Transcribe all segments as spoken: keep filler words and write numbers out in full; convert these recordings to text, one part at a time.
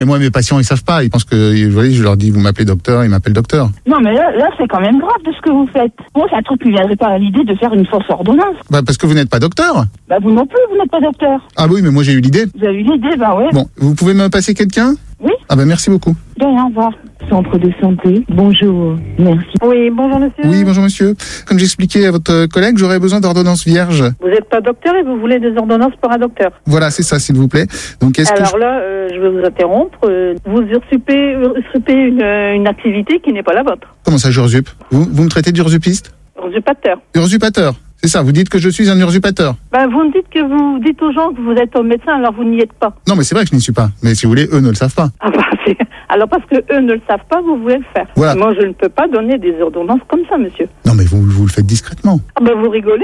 Mais moi, mes patients, ils savent pas. Ils pensent que, vous voyez, je leur dis, vous m'appelez docteur, ils m'appellent docteur. Non, mais là, là c'est quand même grave de ce que vous faites. Moi, c'est un truc qui ne viendrait pas à l'idée de faire une fausse ordonnance. Bah, parce que vous n'êtes pas docteur. Bah, vous non plus, vous n'êtes pas docteur. Ah oui, mais moi, j'ai eu l'idée. Vous avez eu l'idée, bah ouais. Bon, vous pouvez me passer quelqu'un? Oui. Ah ben, merci beaucoup. De rien, au revoir. Centre de santé, bonjour, merci. Oui, bonjour monsieur. Oui, bonjour monsieur. Comme j'expliquais à votre collègue, j'aurais besoin d'ordonnances vierges. Vous n'êtes pas docteur et vous voulez des ordonnances pour un docteur. Voilà, c'est ça, s'il vous plaît. Donc, est-ce Alors que je... là, euh, je vais vous interrompre. Euh, vous usurpez, usurpez une, une activité qui n'est pas la vôtre. Comment ça, j'ursupe? Vous, vous me traitez d'ursupiste? Usurpateur. Usurpateur, c'est ça, vous dites que je suis un usurpateur. Ben, vous me dites que vous dites aux gens que vous êtes un médecin, alors vous n'y êtes pas. Non, mais c'est vrai que je n'y suis pas. Mais si vous voulez, eux ne le savent pas. Ah bah, c'est... Alors parce que eux ne le savent pas, vous voulez le faire. Voilà. Moi, je ne peux pas donner des ordonnances comme ça, monsieur. Non, mais vous, vous le faites discrètement. Ah ben, vous rigolez.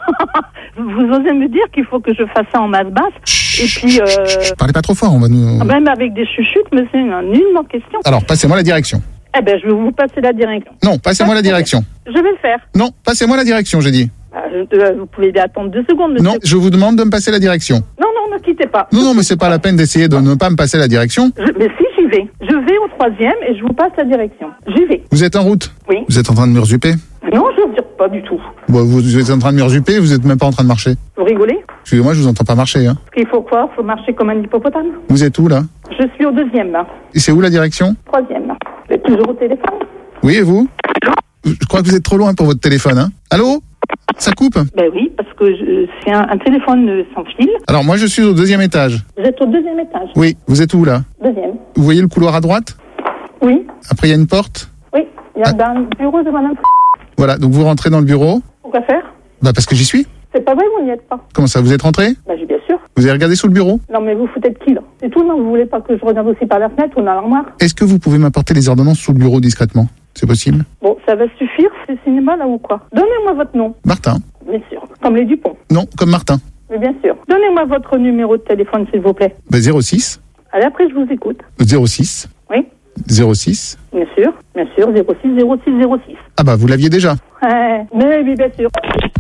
Vous osez me dire qu'il faut que je fasse ça en masse basse. Et puis... Euh... Parlez pas trop fort, on va nous... Même avec des chuchutes, mais c'est un nullement question. Alors, passez-moi la direction. Eh ben, je vais vous passer la direction. Non, passez-moi la direction. Je vais le faire. Non, passez-moi la direction, j'ai dit. Ah, je- euh, vous pouvez attendre deux secondes, monsieur. Non, je vous demande de me passer la direction. Non, non, ne quittez pas. Non, non, mais c'est pas la peine d'essayer de ne pas me passer la direction. Je- mais si, j'y vais. Je vais au troisième et je vous passe la direction. J'y vais. Vous êtes en route. Oui. Vous êtes en train de m'usurper. Non, je ne dire pas du tout. Bon, vous êtes en train de m'usurper, vous êtes même pas en train de marcher. Vous rigolez? Excusez-moi, je vous entends pas marcher, hein. Parce qu'il faut quoi? Il faut marcher comme un hippopotame. Vous êtes où, là? Je suis au deuxième, là. Et c'est où la direction? Troisième, là. Vous êtes toujours au téléphone? Oui, et vous? Je crois que vous êtes trop loin pour votre téléphone, hein. Allô? Ça coupe? Ben oui, parce que je- c'est un, un téléphone euh, sans fil. Alors, moi, je suis au deuxième étage. Vous êtes au deuxième étage. Oui, vous êtes où, là? Deuxième. Vous voyez le couloir à droite? Oui, Après, il y a une porte. oui. Il y a Ah. dans le bureau de madame. Voilà, donc vous rentrez dans le bureau. Pourquoi faire? Bah, parce que j'y suis. C'est pas vrai, vous n'y êtes pas. Comment ça, vous êtes rentré? Ben, j'ai bien sûr. Vous avez regardé sous le bureau? Non, mais vous foutez de qui, là? C'est tout, non? Vous voulez pas que je regarde aussi par la fenêtre ou dans l'armoire? Est-ce que vous pouvez m'apporter les ordonnances sous le bureau discrètement? C'est possible? Bon, ça va suffire, c'est cinéma, là, ou quoi? Donnez-moi votre nom. Martin. Bien sûr. Comme les Dupont. Non, comme Martin. Mais bien sûr. Donnez-moi votre numéro de téléphone, s'il vous plaît. Bah, zéro six. Allez, après, je vous écoute. zéro six. Oui, zéro six. bien sûr. Bien sûr, zéro six zéro six zéro six. Ah bah, vous l'aviez déjà. Ouais, mais oui, bien sûr.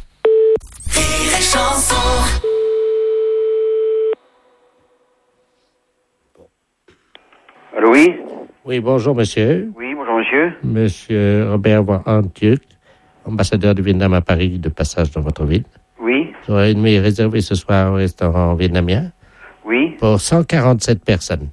Allô, oui? Oui, bonjour, monsieur. Oui, bonjour, monsieur. Monsieur Robert Van-Antuk, ambassadeur du Vietnam à Paris, de passage dans votre ville. Oui, J'aurais une nuit réservée ce soir au restaurant vietnamien oui. pour cent quarante-sept personnes.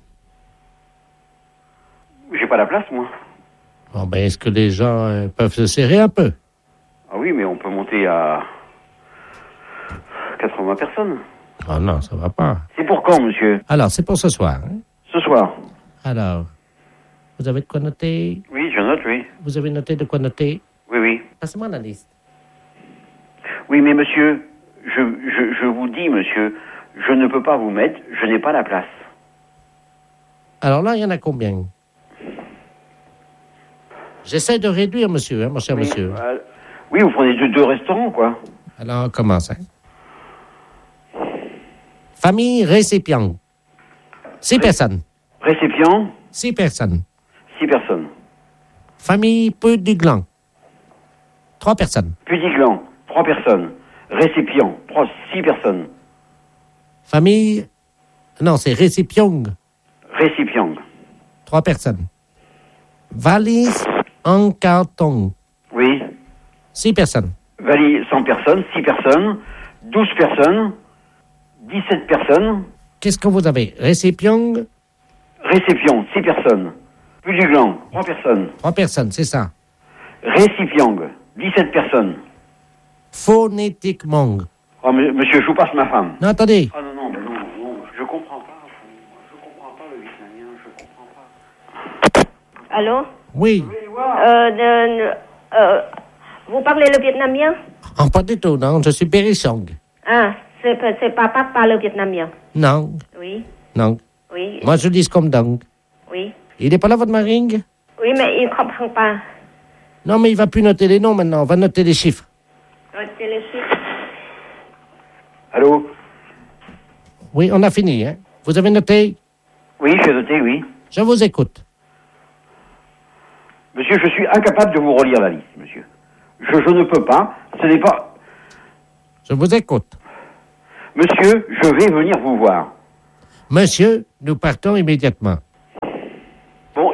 J'ai pas la place, moi. Bon, ben, est-ce que les gens euh, peuvent se serrer un peu? Ah oui, mais on peut monter à quatre-vingts personnes. Oh non, ça va pas. C'est pour quand, monsieur? Alors, c'est pour ce soir. Hein? Ce soir. Alors, vous avez de quoi noter? Oui, je note, oui. Vous avez noté de quoi noter? Oui, oui. Passez-moi la liste. Oui, mais monsieur, je, je, je vous dis, monsieur, je ne peux pas vous mettre, je n'ai pas la place. Alors là, il y en a combien? J'essaie de réduire, monsieur, hein, mon cher Oui, monsieur. euh, oui, vous prenez deux, deux restaurants, quoi. Alors, on commence. Hein. Famille récipient. Six personnes. Récipient, Six personnes. six personnes. Famille peu du gland. Trois personnes. Petit gland, trois personnes. Récipient, trois, six personnes. Famille... Non, c'est récipient. Récipient. Trois personnes. Valise en carton. Oui. Six personnes. Valise, cent personnes, six personnes, douze personnes, dix-sept personnes. Qu'est-ce que vous avez? Récipient, Récipient, six personnes. Plus du gland, trois personnes. trois personnes, c'est ça. Récipient, dix-sept personnes. Phonétiquement. Oh, mais- monsieur, je vous passe ma femme. Non, attendez. Ah non, non, mais non, non, je comprends pas. Je comprends pas le vietnamien, je comprends pas. Allô? Oui. Euh, de- euh, vous parlez le vietnamien? Oh, pas du tout, non. Je suis Périssong. Ah, c'est, c'est papa qui parle le vietnamien. Non, Oui, non. oui, Moi, je dis comme donc. oui. Il n'est pas là, votre maring? Oui, mais il ne comprend pas. Non, mais il va plus noter les noms maintenant. On va noter les chiffres. C'est le chiffre. Allô? Oui, on a fini, hein? Vous avez noté? Oui, j'ai noté, oui. Je vous écoute. Monsieur, je suis incapable de vous relire la liste, monsieur. Je, je ne peux pas. Ce n'est pas... Je vous écoute. Monsieur, je vais venir vous voir. Monsieur, nous partons immédiatement.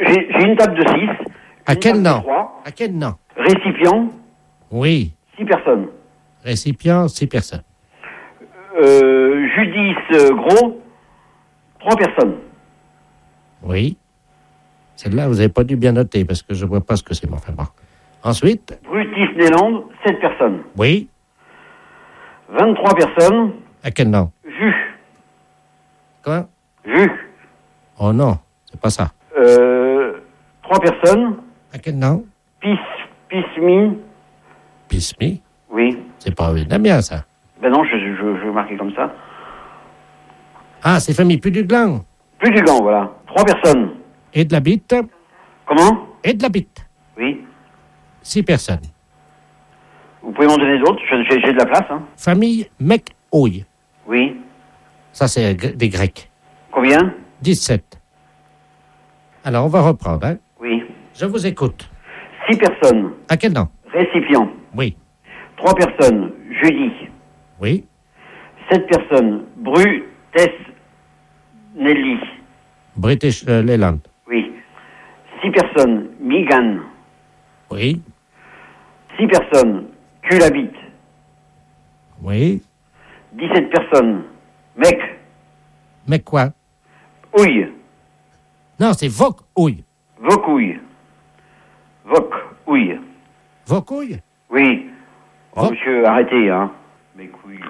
J'ai, j'ai une table de six. À une quel table de nom trois, À quel nom récipient, Oui. six personnes. Récipient, six personnes. Euh, Judice euh, Gros, trois personnes. Oui. Celle-là, vous n'avez pas dû bien noter parce que je ne vois pas ce que c'est. Mais enfin bon. Ensuite Brutus Néland, sept personnes. Oui. vingt-trois personnes. À quel nom Jus. Quoi Jus. Oh non, c'est pas ça. Euh, trois personnes. À quel nom Pis, Pismi. Pismi. Oui. C'est pas vietnamien, ça. Ben non, je, je, je vais marquer comme ça. Ah, c'est famille plus du gland. Plus du gland, voilà. Trois personnes. Et de la bite. Comment? Et de la bite. Oui. Six personnes. Vous pouvez m'en donner d'autres? J'ai, j'ai de la place, hein. Famille Mec-Ouille. Oui. Ça, c'est des Grecs. Combien? dix-sept. Alors, on va reprendre, hein. Oui. Je vous écoute. Six personnes. À quel nom Récipient. Oui. Trois personnes. Judy. Oui. Sept personnes. Bru, Tess, Nelly. British euh, Leyland. Oui. Six personnes. Megan. Oui. Six personnes. Culabite. Oui. Dix-sept personnes. Mec. Mais quoi Ouille. Non, c'est Voc-Ouille. Vocouille. Voc. Ouille. Voc-Ouille Oui. Oh, Voc- monsieur, arrêtez, hein. Mes couilles.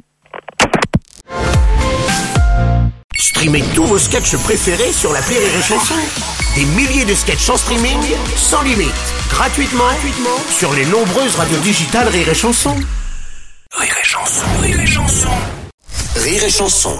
Streamez tous vos sketchs préférés sur l'appli Rire et Chanson. Des milliers de sketchs en streaming, sans limite, gratuitement, gratuitement sur les nombreuses radios digitales Rire et Chanson. Rire et Chanson, Rire et Chanson. Rire et Chanson.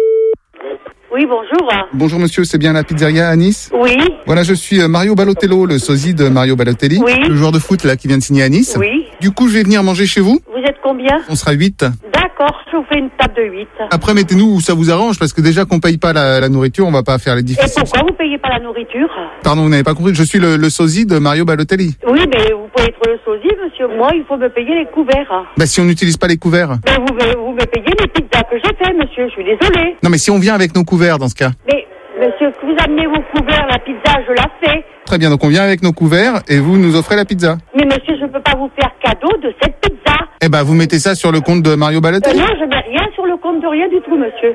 Oui, bonjour. Bonjour monsieur, c'est bien la pizzeria à Nice? Oui, Voilà, je suis euh, Mario Balotello, le sosie de Mario Balotelli, Oui. le joueur de foot là qui vient de signer à Nice. oui. Du coup, je vais venir manger chez vous. Vous êtes combien? On sera huit. D'accord, je vous fais une table de huit. Après, mettez-nous où ça vous arrange, parce que déjà qu'on paye pas la, la nourriture, on va pas faire les Et difficiles. pourquoi vous payez pas la nourriture? Pardon, vous n'avez pas compris, je suis le, le sosie de Mario Balotelli. Oui, mais vous pouvez être le sosie, monsieur. Moi, il faut me payer les couverts. Bah si on n'utilise pas les couverts. Mais vous, me- vous me payez les pizzas que j'ai fait, monsieur. Je suis désolée. Non mais si on vient avec nos couverts dans ce cas. Mais, monsieur, que vous amenez vos couverts, la pizza, je la fais. Très bien, donc on vient avec nos couverts et vous nous offrez la pizza. Mais monsieur, je ne peux pas vous faire cadeau de cette pizza. Eh ben vous mettez ça sur le compte de Mario Euh, Balotelli. non, je mets rien sur le compte de rien du tout, monsieur.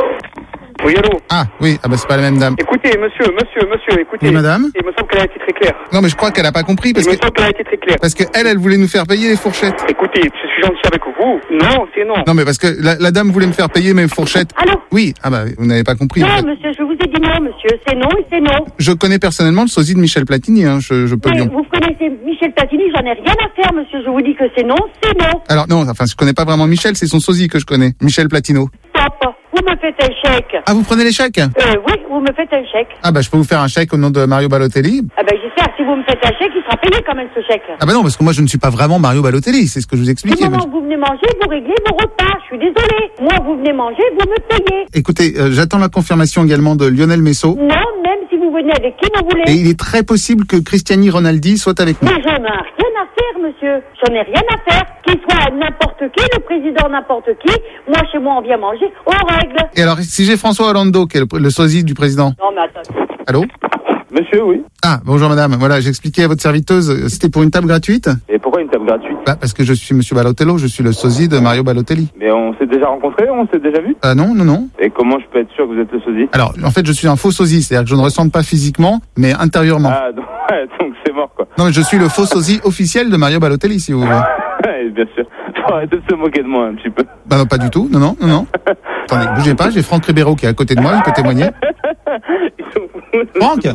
Oui, allô. Ah oui, ah bah c'est pas la même dame. Écoutez, monsieur, monsieur, monsieur, écoutez. Oui, madame. Il me semble qu'elle a été très claire. Non mais je crois qu'elle a pas compris parce Il me que semble qu'elle a été très claire. parce que elle, elle voulait nous faire payer les fourchettes. Écoutez, je suis gentil avec vous. Non, c'est non. Non mais parce que la, la dame voulait me faire payer mes fourchettes. Allô? Oui, ah bah vous n'avez pas compris. en Non, fait. monsieur, je vous ai dit non, monsieur. C'est non et c'est non. Je connais personnellement le sosie de Michel Platini, hein, je, je peux Mais lui en... vous connaissez Michel Platini, j'en ai rien à faire, monsieur. Je vous dis que c'est non, c'est non. Alors non, enfin je connais pas vraiment Michel, c'est son sosie que je connais, Michel Platino. Stop. Vous me faites un chèque. Ah vous prenez les chèques? Euh, oui, vous me faites un chèque. Ah bah je peux vous faire un chèque au nom de Mario Balotelli. Ah ben j'espère que si vous me faites un chèque, il sera payé quand même ce chèque. Ah bah non, parce que moi je ne suis pas vraiment Mario Balotelli, c'est ce que je vous Du expliquais. moment où vous venez manger, vous réglez vos repas. Je suis désolée. Moi, vous venez manger, vous me payez. Écoutez, euh, j'attends la confirmation également de Lionel Messeau. Non, même si vous venez avec qui vous voulez. Et il est très possible que Cristiani Ronaldi soit avec nous. Mais j'en ai rien à faire, monsieur. J'en ai rien à faire. Qu'il soit n'importe qui, le président n'importe qui. Moi, chez moi, on vient manger. On règle. Et alors, si j'ai François Hollande, qui est le, le sosie du président. Non, mais attends. Allô? Monsieur, oui. Ah, bonjour madame. Voilà, j'expliquais à votre serviteuse, euh, c'était pour une table gratuite. Et pourquoi une table gratuite? Bah, parce que je suis monsieur Balotello, je suis le sosie de Mario Balotelli. Mais on s'est déjà rencontrés, on s'est déjà vu. Ah non, non, non. Et comment je peux être sûr que vous êtes le sosie? Alors, en fait, je suis un faux sosie, c'est-à-dire que je ne ressemble pas physiquement, mais intérieurement. Ah, donc, ouais, donc c'est mort, quoi. Non, mais je suis le faux sosie officiel de Mario Balotelli, si vous voulez. Ouais, bien sûr. Faut arrêter de se moquer de moi un petit peu. Bah non, pas du tout, non, non, non, non. Attendez, bougez pas, j'ai Franck Ribeiro qui est à côté de moi, il peut témoigner. Ils sont fous. Franck?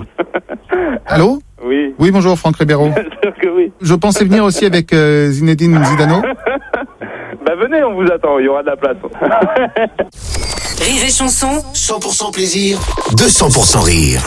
Allô? Oui. Oui, bonjour Franck Ribeiro. Bien sûr que oui. Je pensais venir aussi avec euh, Zinedine Zidane. Bah venez, on vous attend, il y aura de la place. Rire et Chanson, cent pour cent plaisir, deux cents pour cent rire.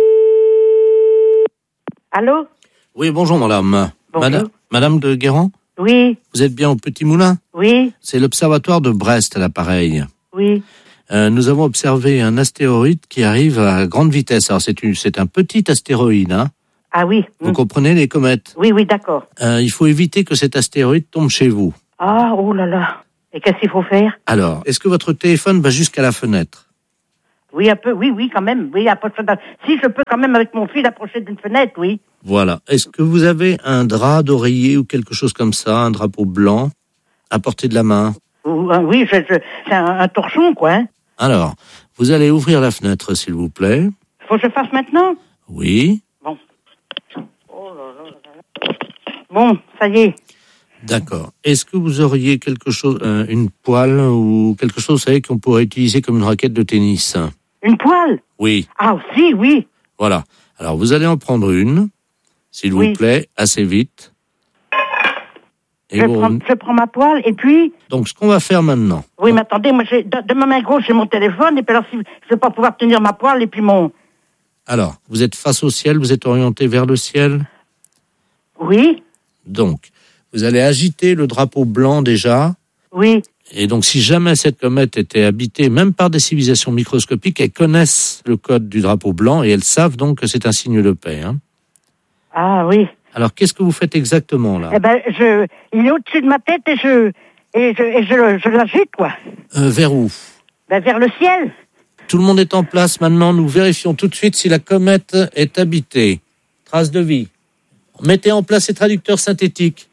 Allô? Oui, bonjour madame. Bonjour. Madame, madame de Guérand, Oui, vous êtes bien au Petit Moulin? oui, C'est l'observatoire de Brest à l'appareil. oui. Euh, nous avons observé un astéroïde qui arrive à grande vitesse. Alors c'est, une, c'est un petit astéroïde, hein. Ah oui. Vous Mm. comprenez les comètes? Oui, oui, d'accord. Euh, il faut éviter que cet astéroïde tombe chez vous. Ah, oh là là. Et qu'est-ce qu'il faut faire? Alors, est-ce que votre téléphone va jusqu'à la fenêtre? Oui, un peu, oui, oui, quand même. Oui, approcher d'un... Si je peux quand même avec mon fils approcher d'une fenêtre, oui. Voilà. Est-ce que vous avez un drap d'oreiller ou quelque chose comme ça, un drapeau blanc, à portée de la main? Oui, je, je, c'est un, un torchon, quoi. Hein. Alors, vous allez ouvrir la fenêtre, s'il vous plaît. Faut que je fasse maintenant? Oui. Bon. Oh là là là là. Bon, ça y est. D'accord. Est-ce que vous auriez quelque chose, euh, une poêle ou quelque chose, vous savez, qu'on pourrait utiliser comme une raquette de tennis? Une poêle? Oui. Ah, aussi, oui. Voilà. Alors, vous allez en prendre une, s'il oui. vous plaît, assez vite. Et je, vous... prends, je prends ma poêle, et puis... Donc, ce qu'on va faire maintenant... Oui, mais attendez, moi, j'ai, de, de ma main gauche, j'ai mon téléphone, et puis alors, si, je ne vais pas pouvoir tenir ma poêle, et puis mon... Alors, vous êtes face au ciel, vous êtes orienté vers le ciel? Oui. Donc, vous allez agiter le drapeau blanc déjà. Oui. Et donc, si jamais cette comète était habitée, même par des civilisations microscopiques, elles connaissent le code du drapeau blanc et elles savent donc que c'est un signe de paix. Hein. Ah oui. Alors, qu'est-ce que vous faites exactement là? Eh ben, je, il est au-dessus de ma tête et je, et je, et je, je l'agite, quoi. Euh, vers où? Ben, vers le ciel. Tout le monde est en place maintenant. Nous vérifions tout de suite si la comète est habitée. Trace de vie. Mettez en place ces traducteurs synthétiques.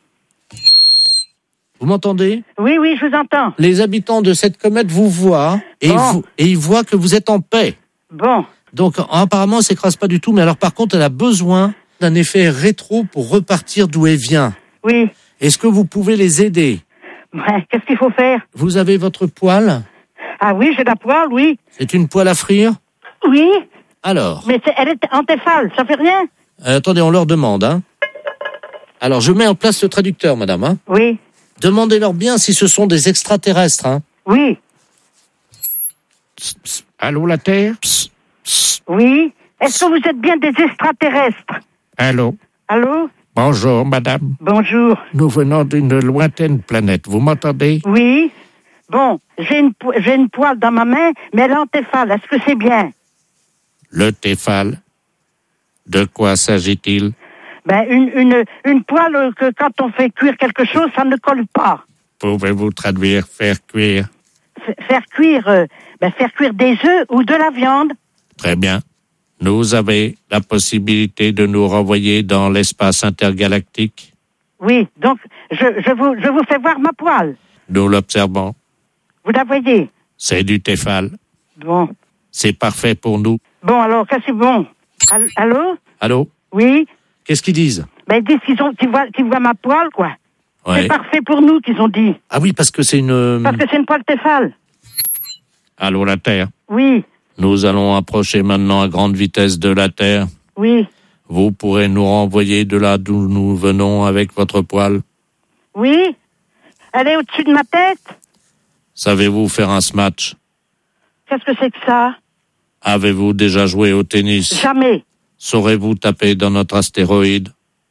Vous m'entendez? Oui, oui, je vous entends. Les habitants de cette comète vous voient et, bon. ils, vous, et ils voient que vous êtes en paix. Bon. Donc, apparemment, elle s'écrase pas du tout. Mais alors, par contre, elle a besoin d'un effet rétro pour repartir d'où elle vient. Oui. Est-ce que vous pouvez les aider? Ouais, qu'est-ce qu'il faut faire? Vous avez votre poêle? Ah oui, j'ai la poêle, oui. C'est une poêle à frire? Oui. Alors? Mais c'est, elle est en téfale, ça fait rien? euh, Attendez, on leur demande. Hein. Alors, je mets en place le traducteur, madame. Hein. Oui. Demandez-leur bien si ce sont des extraterrestres. Hein. Oui. Psst, psst. Allô, la Terre? Psst, psst. Oui. Est-ce que vous êtes bien des extraterrestres? Allô? Allô? Bonjour, madame. Bonjour. Nous venons d'une lointaine planète. Vous m'entendez? Oui. Bon, j'ai une, po- j'ai une poêle dans ma main, mais elle est en téfale. Est-ce que c'est bien? Le téfal? De quoi s'agit-il? Ben, une, une, une poêle que quand on fait cuire quelque chose, ça ne colle pas. Pouvez-vous traduire faire cuire? F- faire cuire, euh, ben, faire cuire des œufs ou de la viande. Très bien. Vous avez la possibilité de nous renvoyer dans l'espace intergalactique? Oui, donc, je, je, vous, je vous fais voir ma poêle. Nous l'observons. Vous la voyez? C'est du téfal. Bon. C'est parfait pour nous. Bon, alors, qu'est-ce que c'est bon? Allô? Allô? Oui? Qu'est-ce qu'ils disent? Ben, ils disent qu'ils, ont, qu'ils, voient, qu'ils voient ma poêle, quoi. Ouais. C'est parfait pour nous, qu'ils ont dit. Ah oui, parce que c'est une... Parce que c'est une poêle téfale. Allô, la Terre? Oui. Nous allons approcher maintenant à grande vitesse de la Terre. Oui. Vous pourrez nous renvoyer de là d'où nous venons avec votre poêle? Oui. Elle est au-dessus de ma tête. Savez-vous faire un smash? Qu'est-ce que c'est que ça? Avez-vous déjà joué au tennis? Jamais. Saurez-vous taper dans notre astéroïde?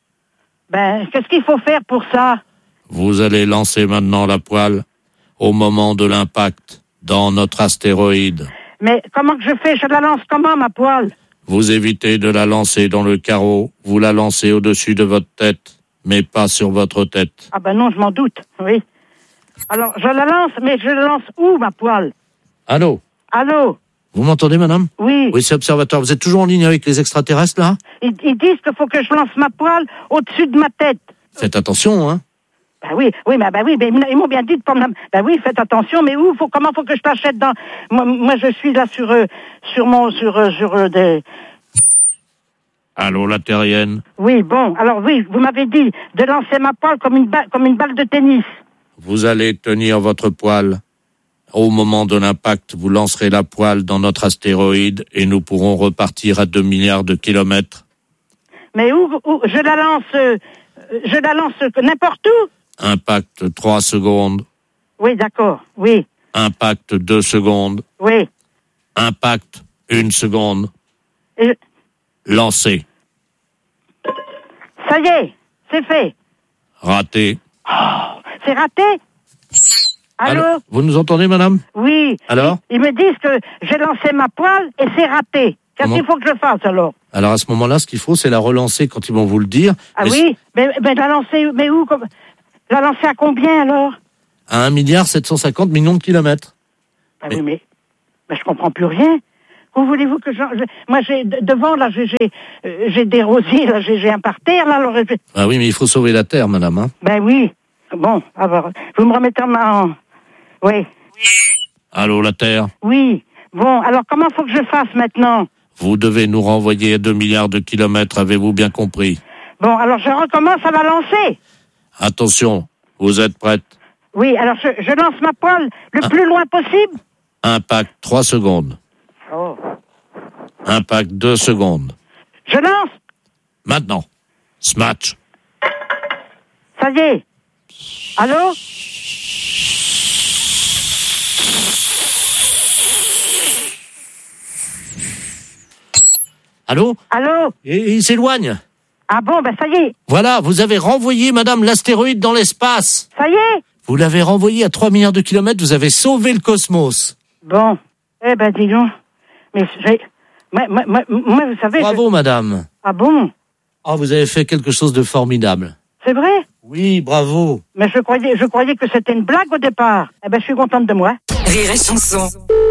Ben, qu'est-ce qu'il faut faire pour ça? Vous allez lancer maintenant la poêle au moment de l'impact dans notre astéroïde. Mais comment que je fais? Je la lance comment, ma poêle? Vous évitez de la lancer dans le carreau. Vous la lancez au-dessus de votre tête, mais pas sur votre tête. Ah ben non, je m'en doute, oui. Alors, je la lance, mais je la lance où, ma poêle? Allô? Allô? Vous m'entendez, madame? Oui. Oui, c'est Observatoire. Vous êtes toujours en ligne avec les extraterrestres, là? Ils, ils disent qu'il faut que je lance ma poêle au-dessus de ma tête. Faites attention, hein? Ben oui, oui, mais ben oui, mais ils m'ont bien dit de prendre la... Ben oui, faites attention, mais où, faut, comment faut que je t'achète dans... Moi, moi, je suis là sur, euh, sur mon, sur, euh, sur euh, des... Allô, la terrienne? Oui, bon, alors oui, vous m'avez dit de lancer ma poêle comme une balle, comme une balle de tennis. Vous allez tenir votre poêle. Au moment de l'impact, vous lancerez la poêle dans notre astéroïde et nous pourrons repartir à deux milliards de kilomètres. Mais où, où je la lance, euh, je la lance n'importe où? Impact trois secondes. Oui, d'accord, oui. Impact deux secondes. Oui. Impact une seconde. Et... Lancé. Ça y est, c'est fait. Raté. Oh, c'est raté? Allô? Allô? Vous nous entendez, madame? Oui. Alors? Ils, ils me disent que j'ai lancé ma poêle et c'est raté. Qu'est-ce Comment? qu'il faut que je fasse alors? Alors à ce moment-là, ce qu'il faut, c'est la relancer quand ils vont vous le dire. Ah mais oui? Mais, mais la lancer, mais où? Comme... La lancer à combien alors? À un milliard sept cent cinquante millions de kilomètres. Ah mais... oui, mais, mais je comprends plus rien. Où voulez-vous que je... je- Moi, j'ai devant, là, j'ai j'ai, euh, j'ai des rosiers, là, j'ai j'ai un parterre, là, alors... je- Ah oui, mais il faut sauver la terre, madame. Hein. Ben oui. Bon, alors, vous me remettez en main. Oui, Allô, la terre. oui. Bon, alors comment faut que je fasse maintenant? Vous devez nous renvoyer à deux milliards de kilomètres, avez-vous bien compris? Bon, alors je recommence à la lancer. Attention, vous êtes prête? Oui, alors je, je lance ma poêle le Ah. plus loin possible. Impact, trois secondes. Oh. Impact, deux secondes. Je lance. Maintenant. Smash. Ça y est. Allô? Allô? Allô? Et il s'éloigne. Ah bon, ben ça y est. Voilà, vous avez renvoyé, madame, l'astéroïde dans l'espace. Ça y est. Vous l'avez renvoyé à trois milliards de kilomètres, vous avez sauvé le cosmos. Bon. Eh ben, dis donc. Mais j'ai... Moi, moi, moi, moi, vous savez... Bravo, je- madame. Ah bon? Oh, vous avez fait quelque chose de formidable. C'est vrai? Oui, bravo. Mais je croyais, je croyais que c'était une blague au départ. Eh ben, je suis contente de moi. Rire et chanson.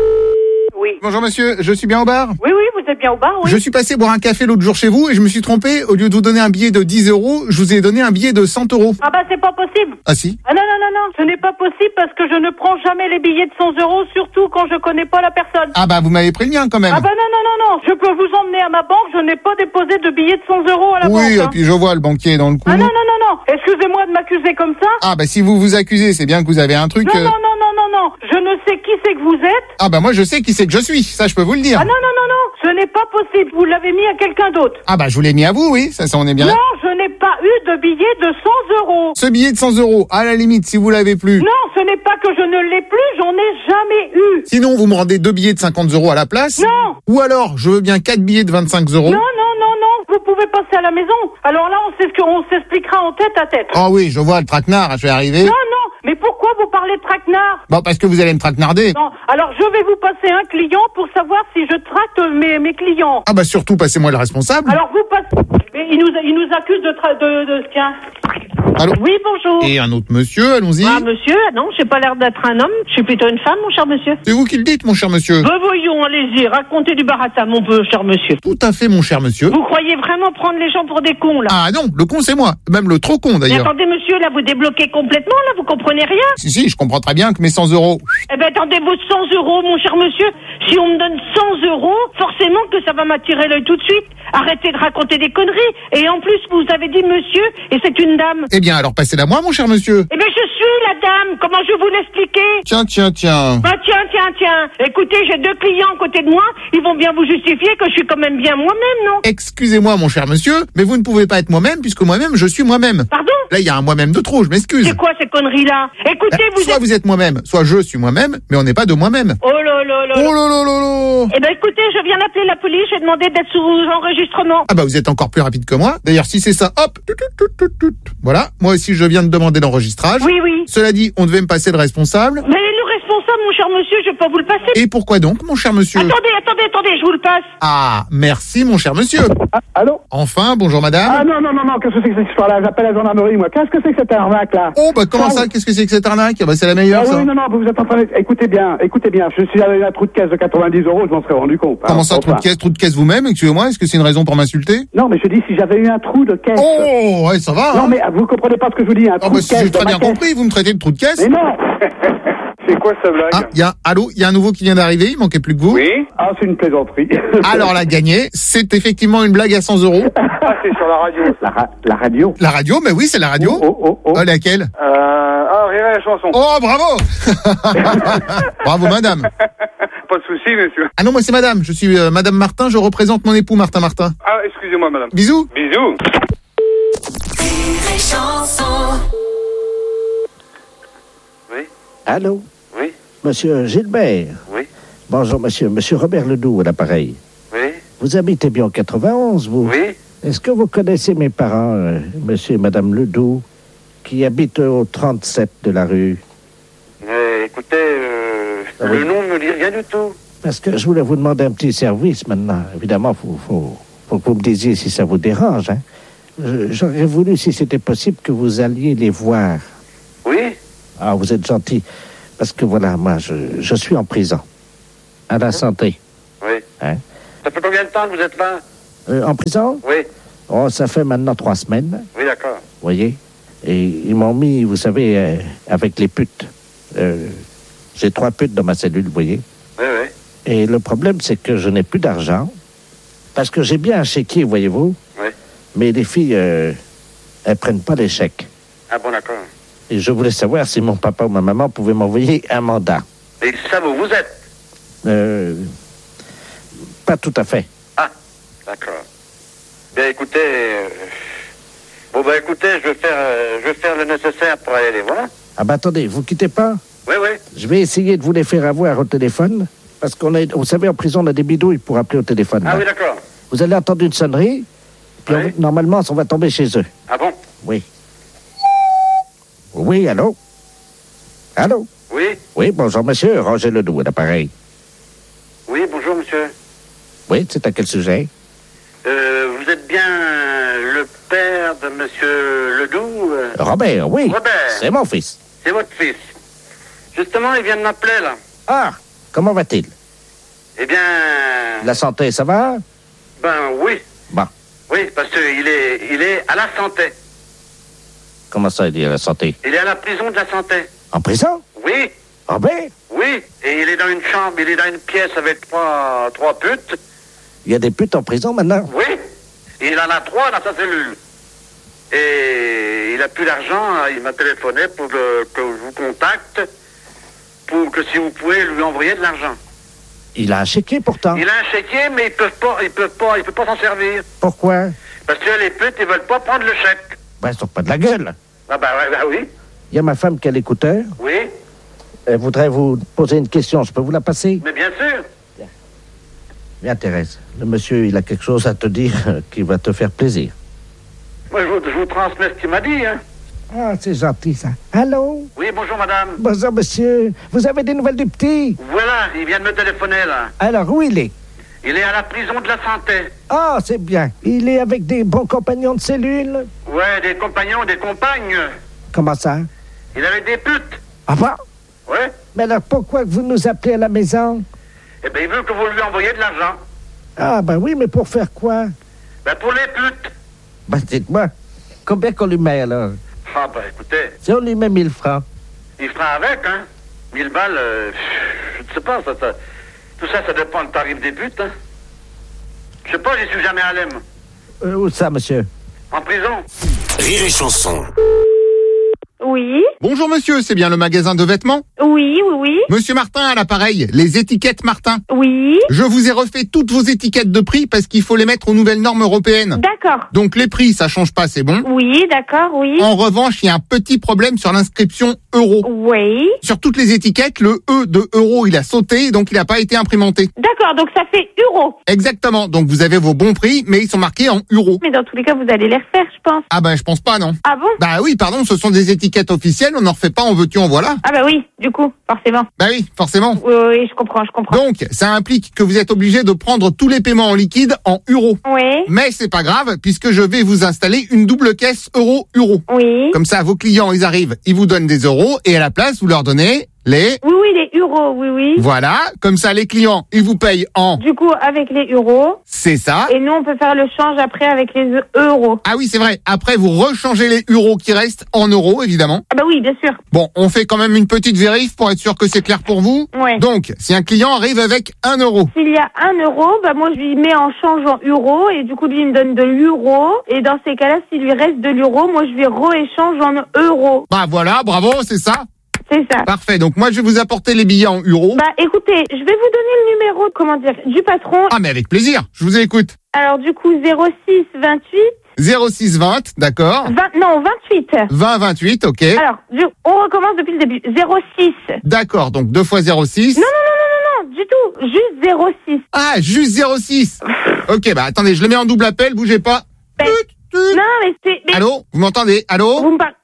Oui. Bonjour monsieur, je suis bien au bar? Oui, oui, vous êtes bien au bar, oui. Je suis passé boire un café l'autre jour chez vous et je me suis trompé. Au lieu de vous donner un billet de dix euros, je vous ai donné un billet de cent euros. Ah bah c'est pas possible. Ah si? Ah non, non, non, non, ce n'est pas possible parce que je ne prends jamais les billets de cent euros, surtout quand je connais pas la personne. Ah bah vous m'avez pris le mien quand même. Ah bah non, non, non, non, je peux vous emmener à ma banque, je n'ai pas déposé de billets de cent euros à la Oui, banque. et hein. puis je vois le banquier dans le coup. Ah non, non, non, non, excusez-moi de m'accuser comme ça. Ah bah si vous vous accusez, c'est bien que vous avez un truc... Non, euh, non, non, non, non, non, je ne sais qui c'est que vous êtes. Ah bah moi je sais qui c'est que je suis, ça je peux vous le dire. Ah non, non, non, non, ce n'est pas possible, vous l'avez mis à quelqu'un d'autre. Ah bah je vous l'ai mis à vous, oui, ça, ça on est bien. Non, je n'ai pas eu de billet de cent euros. Ce billet de cent euros, à la limite, si vous l'avez plus. Non, ce n'est pas que je ne l'ai plus, j'en ai jamais eu. Sinon, vous me rendez deux billets de cinquante euros à la place. Non. Ou alors, je veux bien quatre billets de vingt-cinq euros. Non, non, non, non, vous pouvez passer à la maison. Alors là, on, sait ce qu'on s'expliquera en tête à tête. Ah oui, je vois le traquenard, je vais arriver. Non, non, mais pourquoi vous parlez de traquenard? Bon, parce que vous allez me traquenarder. Non, alors je vais vous passer un client pour savoir si je traque mes, mes clients. Ah bah surtout, passez-moi le responsable. Alors vous passez... Mais il nous, il nous accuse de... Tra... de, de... Tiens. Allô? Oui, bonjour. Et un autre monsieur, allons-y. Ah, monsieur, non, j'ai pas l'air d'être un homme, je suis plutôt une femme, mon cher monsieur. C'est vous qui le dites, mon cher monsieur. Ben voyons, allez-y, racontez du baratin, mon peu, cher monsieur. Tout à fait, mon cher monsieur. Vous croyez vraiment prendre les gens pour des cons, là? Ah non, le con c'est moi. Même le trop con Mais d'ailleurs. attendez, monsieur, là, vous débloquez complètement, là, vous comprenez rien? Si, si, je comprends très bien que mes cent euros... Eh ben, attendez, vos cent euros, mon cher monsieur. Si on me donne cent euros, forcément que ça va m'attirer l'œil tout de suite. Arrêtez de raconter des conneries. Et en plus, vous avez dit monsieur, et c'est une dame. Eh bien, alors passez-la moi, mon cher monsieur. Eh ben, je suis la dame. Comment je vais vous l'expliquer? Tiens, tiens, tiens. Bah, tiens, tiens, tiens. Écoutez, j'ai deux clients à côté de moi. Ils vont bien vous justifier que je suis quand même bien moi-même, non? Excusez-moi, mon cher monsieur, mais vous ne pouvez pas être moi-même, puisque moi-même, je suis moi-même. Pardon? Là, il y a un moi-même de trop, je m'excuse. C'est quoi ces conneries-là? Écoutez, Euh, vous soit êtes... vous êtes moi-même, soit je suis moi-même, mais on n'est pas de moi-même. Oh là là là. Oh là là là là. Eh ben, écoutez, je viens d'appeler la police. J'ai demandé d'être sous enregistrement. Ah bah vous êtes encore plus rapide que moi. D'ailleurs, si c'est ça, hop, tout, tout, tout, tout, tout. Voilà, moi aussi je viens de demander l'enregistrage. Oui, oui. Cela dit, on devait me passer le responsable. Mais le responsable, mon cher monsieur, je vais pas vous le passer. Et pourquoi donc, mon cher monsieur? Attendez, attendez, attendez, je vous le passe. Ah, merci, mon cher monsieur. Ah, allô? Enfin, bonjour madame. Ah non, non, non, non, qu'est-ce que c'est que cette histoire-là? J'appelle la gendarmerie, moi. Qu'est-ce que c'est que cette arnaque, là? Oh, bah comment ça? Qu'est-ce que c'est que cette arnaque? Ah bah c'est la meilleure, Ah ça. oui, non, non, vous êtes en train de... Écoutez bien, écoutez bien. Je suis avec un trou de caisse de quatre-vingt-dix euros, je m'en serais rendu compte. Comment hein, ça, trou de enfin. caisse, trou de caisse vous-même? Excusez-moi, est-ce que c'est une raison pour m'insulter? Non, mais je dis si j'avais eu un trou de caisse. Oh, ouais, ça va. Non, hein. mais vous comprenez pas ce que je vous dis, un Ah trou bah de si caisse. j'ai très dans ma bien caisse. compris, vous me traitez de trou de caisse. Mais non. C'est quoi sa blague? Ah, il y a, allô, il y a un nouveau qui vient d'arriver, il manquait plus que vous. Oui? Ah, c'est une plaisanterie. Alors la gagné, c'est effectivement une blague à cent euros. Ah, c'est sur la radio. La, ra- la radio. La radio, mais oui, c'est la radio. Oh, oh, oh. Oh, laquelle? Euh, ah, Rire et la chanson. Oh, bravo. Bravo, madame. Pas de souci, monsieur. Ah non, moi c'est madame, je suis euh, madame Martin, je représente mon époux Martin Martin. Ah, excusez-moi, madame. Bisous. Bisous. Rire et chanson. Oui? Allô? Oui? Monsieur Gilbert? Oui? Bonjour, monsieur. Monsieur Robert Ledoux à l'appareil. Oui? Vous habitez bien en quatre-vingt-onze, vous? Oui? Est-ce que vous connaissez mes parents, euh, monsieur et madame Ledoux, qui habitent au trente-sept de la rue? Euh, écoutez, euh, Ah le oui. nom ne me dit rien du tout. Parce que je voulais vous demander un petit service maintenant. Évidemment, il faut, faut, faut que vous me disiez si ça vous dérange. Hein. Je- J'aurais voulu, si c'était possible, que vous alliez les voir. Oui? Ah, vous êtes gentil. Parce que voilà, moi, je, je suis en prison. À la santé. Oui. Hein? Ça fait combien de temps que vous êtes là? Euh, en prison? Oui. Oh, ça fait maintenant trois semaines. Oui, d'accord. Vous voyez? Et ils m'ont mis, vous savez, euh, avec les putes. Euh, j'ai trois putes dans ma cellule, vous voyez? Oui, oui. Et le problème, c'est que je n'ai plus d'argent. Parce que j'ai bien un chéquier, voyez-vous? Oui. Mais les filles, euh, elles prennent pas les chèques. Ah bon, d'accord. Et je voulais savoir si mon papa ou ma maman pouvaient m'envoyer un mandat. Et ça, vous, vous êtes? Euh, pas tout à fait. Ah, d'accord. Bien, écoutez... euh, Bon, bah, écoutez, je vais faire, euh, je vais faire le nécessaire pour aller les voir. Ah bah attendez, vous quittez pas? Oui, oui. Je vais essayer de vous les faire avoir au téléphone. Parce qu'on a, vous savez, en prison, on a des bidouilles pour appeler au téléphone. Ah là. oui, d'accord. Vous allez entendre une sonnerie, puis Oui. on- normalement, on va tomber chez eux. Ah bon? Oui. Oui, allô? Allô? Oui. Oui, bonjour, monsieur. Roger Ledoux, à l'appareil. Oui, bonjour, monsieur. Oui, c'est à quel sujet? Euh, vous êtes bien le père de monsieur Ledoux? euh Robert, oui. Robert. C'est mon fils. C'est votre fils. Justement, il vient de m'appeler, là. Ah, comment va-t-il? Eh bien... La santé, ça va? Ben, oui. Bon. Oui, parce qu'il est, il est à la santé. Comment ça, il est à la santé? Il est à la prison de la santé. En prison? Oui, Robert? oui. Et il est dans une chambre, il est dans une pièce avec trois, trois putes. Il y a des putes en prison maintenant? Oui. Et il en a trois dans sa cellule. Et il a plus d'argent, il m'a téléphoné pour que, que je vous contacte, pour que si vous pouvez lui envoyer de l'argent. Il a un chéquier pourtant. Il a un chéquier, mais ils peuvent pas, ils peuvent pas, il peut pas s'en servir. Pourquoi? Parce que les putes, ils veulent pas prendre le chèque. Ben, ils sont pas de la gueule. Ah ben, ouais, ben oui, Il y a ma femme qui a l'écouteur. oui, Elle voudrait vous poser une question. Je peux vous la passer? mais bien sûr. Bien, Thérèse. Le monsieur, il a quelque chose à te dire euh, qui va te faire plaisir. Moi, je vous, je vous transmets ce qu'il m'a dit, hein. Ah, c'est gentil, ça. Allô? Oui, bonjour, madame. Bonjour, monsieur. Vous avez des nouvelles du petit? Voilà, il vient de me téléphoner, là. Alors, où il est? Il est à la prison de la santé. Ah, c'est bien. Il est avec des bons compagnons de cellule? Ouais, des compagnons, des compagnes. Comment ça? Il avait des putes. Ah bon? Ouais. Mais alors, pourquoi vous nous appelez à la maison? Eh ben, il veut que vous lui envoyiez de l'argent. Ah, ben oui, mais pour faire quoi? Ben, pour les putes. Ben, dites-moi, combien qu'on lui met, alors? Ah, ben, écoutez, Si on lui met mille francs. il fera avec, hein. Mille balles, euh, je ne sais pas, ça, ça- tout ça, ça dépend du tarif des putes, hein. Je sais pas, j'y suis jamais allé, moi. Euh, où ça, monsieur? En prison. Rire et chanson. Oui, Bonjour monsieur, c'est bien le magasin de vêtements? oui, oui, oui, Monsieur Martin à l'appareil, les étiquettes Martin. oui. Je vous ai refait toutes vos étiquettes de prix parce qu'il faut les mettre aux nouvelles normes européennes. D'accord. Donc les prix, ça change pas, c'est bon. Oui, d'accord, oui. En revanche, il y a un petit problème sur l'inscription euro. Oui. Sur toutes les étiquettes, le E de euro, il a sauté, donc il n'a pas été imprimanté. D'accord, donc ça fait euro. Exactement, donc vous avez vos bons prix, mais ils sont marqués en euros. Mais dans tous les cas, vous allez les refaire, je pense. Ah ben je pense pas, non. Ah bon? Bah oui, pardon, ce sont des étiquettes officielles, on n'en refait pas, en veux-tu, en voilà. Ah bah oui, du coup, forcément. Bah oui, forcément. Oui, oui, je comprends, je comprends. Donc, ça implique que vous êtes obligé de prendre tous les paiements en liquide en euros. Oui. Mais c'est pas grave, puisque je vais vous installer une double caisse euro-euro. Oui. Comme ça, vos clients, ils arrivent, ils vous donnent des euros, et à la place, vous leur donnez les... Oui, oui, les euros, oui, oui. Voilà, comme ça, les clients, ils vous payent en... Du coup, avec les euros. C'est ça. Et nous, on peut faire le change après avec les e- euros. Ah oui, c'est vrai. Après, vous rechangez les euros qui restent en euros, évidemment. Ah bah oui, bien sûr. Bon, on fait quand même une petite vérif pour être sûr que c'est clair pour vous. Ouais. Donc, si un client arrive avec un euro, S'il y a un euro, bah moi, je lui mets en change en euros. Et du coup, lui, il me donne de l'euro. Et dans ces cas-là, s'il lui reste de l'euro, moi, je lui re-échange en euros. bah voilà, bravo, c'est ça. C'est ça. Parfait, donc moi, je vais vous apporter les billets en euros. Bah écoutez, je vais vous donner le numéro, comment dire, du patron. Ah, mais avec plaisir, je vous écoute. Alors du coup, zéro six vingt-huit. zéro six vingt, d'accord. vingt, non, vingt-huit. vingt vingt-huit, ok. Alors, du, on recommence depuis le début. zéro six. D'accord, donc deux fois zéro six. Non, non, non, non, non, non, du tout. Juste zéro six. Ah, juste zéro six. Ok, bah attendez, je le mets en double appel, bougez pas. Ben, Tut, tut. non, mais c'est... mais- Allô, vous m'entendez? Allô? Vous me parlez...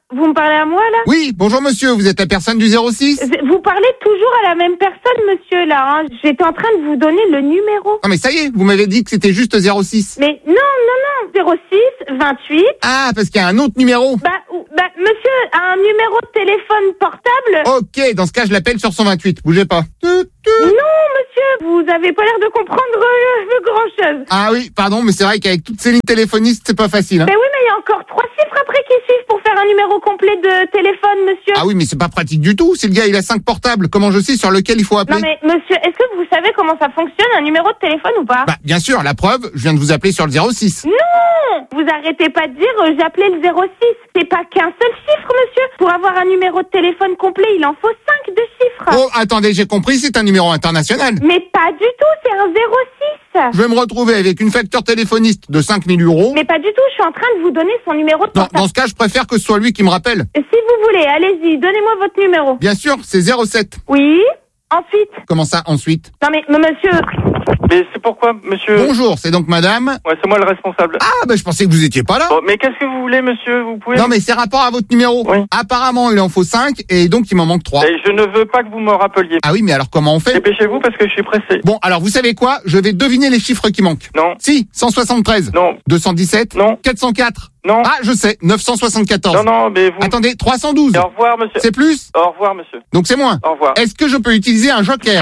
Vous me parlez à moi, là? Oui, bonjour monsieur, vous êtes la personne du zéro six? Vous parlez toujours à la même personne, monsieur, là. Hein. J'étais en train de vous donner le numéro. Non mais ça y est, vous m'avez dit que c'était juste zéro six. Mais non, non, non, zéro six vingt-huit. Ah, parce qu'il y a un autre numéro. Bah, ou- bah, monsieur, un numéro de téléphone portable? Ok, dans ce cas, je l'appelle sur cent vingt-huit, bougez pas. Non, monsieur, vous avez pas l'air de comprendre euh, grand chose. Ah oui, pardon, mais c'est vrai qu'avec toutes ces lignes téléphonistes, c'est pas facile. Hein. Ben oui, mais il y a encore trois chiffres après qui suivent pour faire un numéro complet de téléphone, monsieur. Ah oui, mais c'est pas pratique du tout. Si le gars, il a cinq portables, comment je sais sur lequel il faut appeler? Non mais, monsieur, est-ce que vous savez comment ça fonctionne, un numéro de téléphone ou pas? Bah, bien sûr, la preuve, je viens de vous appeler sur le zéro six. Non! Vous arrêtez pas de dire euh, j'appelais le zéro six. C'est pas qu'un seul chiffre, monsieur. Pour avoir un numéro de téléphone complet, il en faut cinq de chiffres. Oh, attendez, j'ai compris, c'est un numéro international. Mais pas du tout, c'est un zéro six. Je vais me retrouver avec une facture téléphoniste de cinq mille euros. Mais pas du tout, je suis en train de vous donner son numéro de Non, portable. dans ce cas, je préfère que ce soit lui qui me rappelle. Si vous voulez, allez-y, donnez-moi votre numéro. Bien sûr, c'est zéro sept. Oui, ensuite. Comment ça, ensuite? Non mais, mais monsieur... Mais c'est pourquoi, monsieur? Bonjour, c'est donc madame? Ouais, c'est moi le responsable. Ah, bah je pensais que vous étiez pas là. Bon, mais qu'est-ce que vous voulez, monsieur? Vous pouvez... Non, mais c'est rapport à votre numéro. Oui. Apparemment, il en faut cinq et donc il m'en manque trois. Et je ne veux pas que vous me rappeliez. Ah oui, mais alors comment on fait? Dépêchez-vous parce que je suis pressé. Bon, alors vous savez quoi? Je vais deviner les chiffres qui manquent. Non. Si, cent soixante-treize. Non. deux cent dix-sept. Non. quatre cent quatre. Non. Ah, je sais, neuf cent soixante-quatorze. Non, non, mais vous... Attendez, trois cent douze. Et au revoir, monsieur. C'est plus? Au revoir, monsieur. Donc c'est moins. Au revoir. Est-ce que je peux utiliser un joker?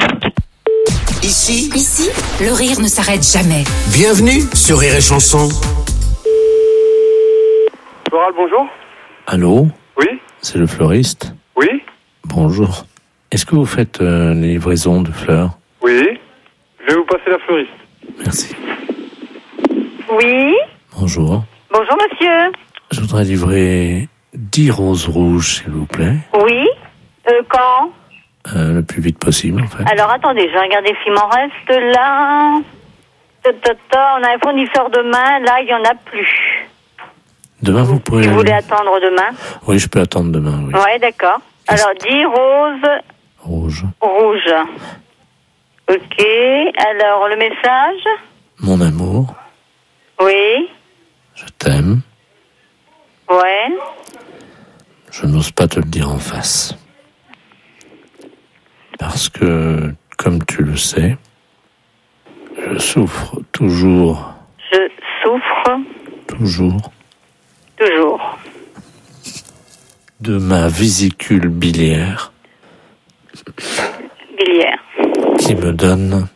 Ici, Ici, le rire ne s'arrête jamais. bienvenue sur Rire et Chanson. Floral, bonjour. Allô? Oui. C'est le fleuriste? Oui. Bonjour. Est-ce que vous faites euh, les livraisons de fleurs? Oui. Je vais vous passer la fleuriste. Merci. Oui. Bonjour. Bonjour, monsieur. Je voudrais livrer dix roses rouges, s'il vous plaît. Oui. Euh, quand? Euh, le plus vite possible, en fait. Alors, attendez, je vais regarder s'il m'en reste là. Ta, ta, ta, on a un fournisseur demain. Là, il n'y en a plus. Demain, vous pourrez... Si vous voulez attendre demain. Oui, je peux attendre demain, oui. Ouais, d'accord. Alors, dix roses Rouge. rouges. Ok. Alors, le message? Mon amour, Oui. je t'aime. Ouais. Je n'ose pas te le dire en face. Parce que, comme tu le sais, je souffre toujours, Je souffre toujours, toujours. de ma vésicule biliaire Biliaire. qui me donne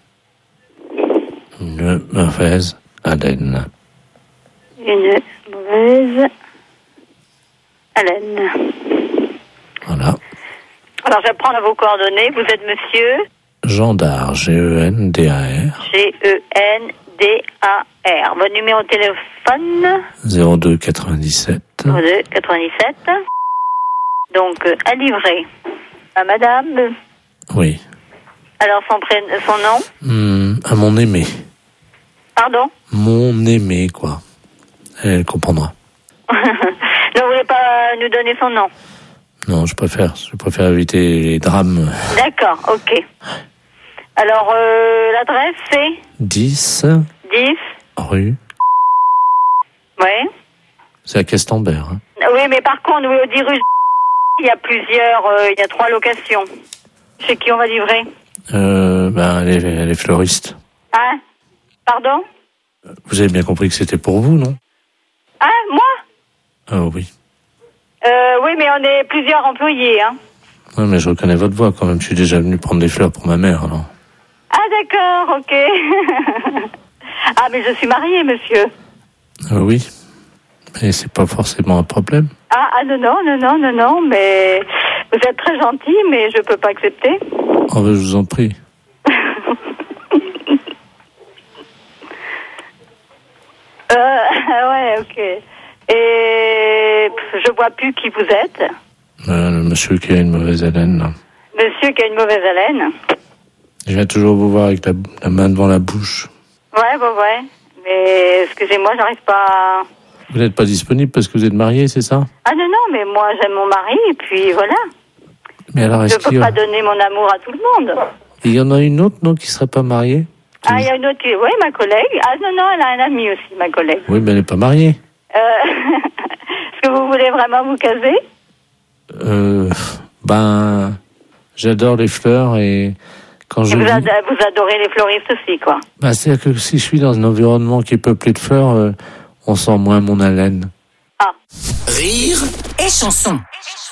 une mauvaise haleine. Une mauvaise haleine. Voilà. Alors, je vais prendre vos coordonnées. Vous êtes monsieur Gendard, G E N D A R, G E N D A R. Votre numéro de téléphone? zéro deux quatre-vingt-dix-sept. zéro deux quatre-vingt-dix-sept. Donc, euh, à livrer. À madame. Oui. Alors, son prénom, son nom? Hum, à mon aimé. Pardon? Mon aimé, quoi. Elle comprendra. Ne voulez pas nous donner son nom? Non, je préfère, je préfère éviter les drames. D'accord, ok. Alors, euh, l'adresse, c'est dix dix. rue, Oui. c'est à Castambert. Hein. Oui, mais par contre, oui, au dix rue, il y a plusieurs, euh, il y a trois locations. Chez qui on va livrer? Euh, ben, elle est, elle est fleuriste. Hein? Pardon? Vous avez bien compris que c'était pour vous, non? Hein? Moi? Ah oui. Euh, oui, mais on est plusieurs employés, hein. Ouais, mais je reconnais votre voix quand même. Je suis déjà venu prendre des fleurs pour ma mère, alors. Ah, d'accord, ok. Ah, mais je suis mariée, monsieur. Ah oui. Mais c'est pas forcément un problème. Ah, ah, non, non, non, non, non, non, mais vous êtes très gentil, mais je peux pas accepter. Oh, ben, je vous en prie. Euh, ouais, ok. Et pff, je vois plus qui vous êtes. Euh, le monsieur qui a une mauvaise haleine, là. Monsieur qui a une mauvaise haleine. Je viens toujours vous voir avec la, la main devant la bouche. Ouais, ouais, ouais. Mais excusez-moi, j'arrive pas à... Vous n'êtes pas disponible parce que vous êtes marié, c'est ça? Ah non, non, mais moi j'aime mon mari, et puis voilà. Mais alors, Je est-ce peux qu'il y, pas a... donner mon amour à tout le monde. il y en a une autre, non, qui serait pas mariée? Ah, il y a une autre qui... Oui, ma collègue. Ah non, non, elle a un ami aussi, ma collègue. Oui, mais elle n'est pas mariée. Euh... Est-ce que vous voulez vraiment vous caser? Euh, ben, j'adore les fleurs et quand je... Et vous, vis- ad- vous adorez les fleuristes aussi, quoi. Ben, c'est-à-dire que si je suis dans un environnement qui est peuplé de fleurs, euh, on sent moins mon haleine. Rire et chanson.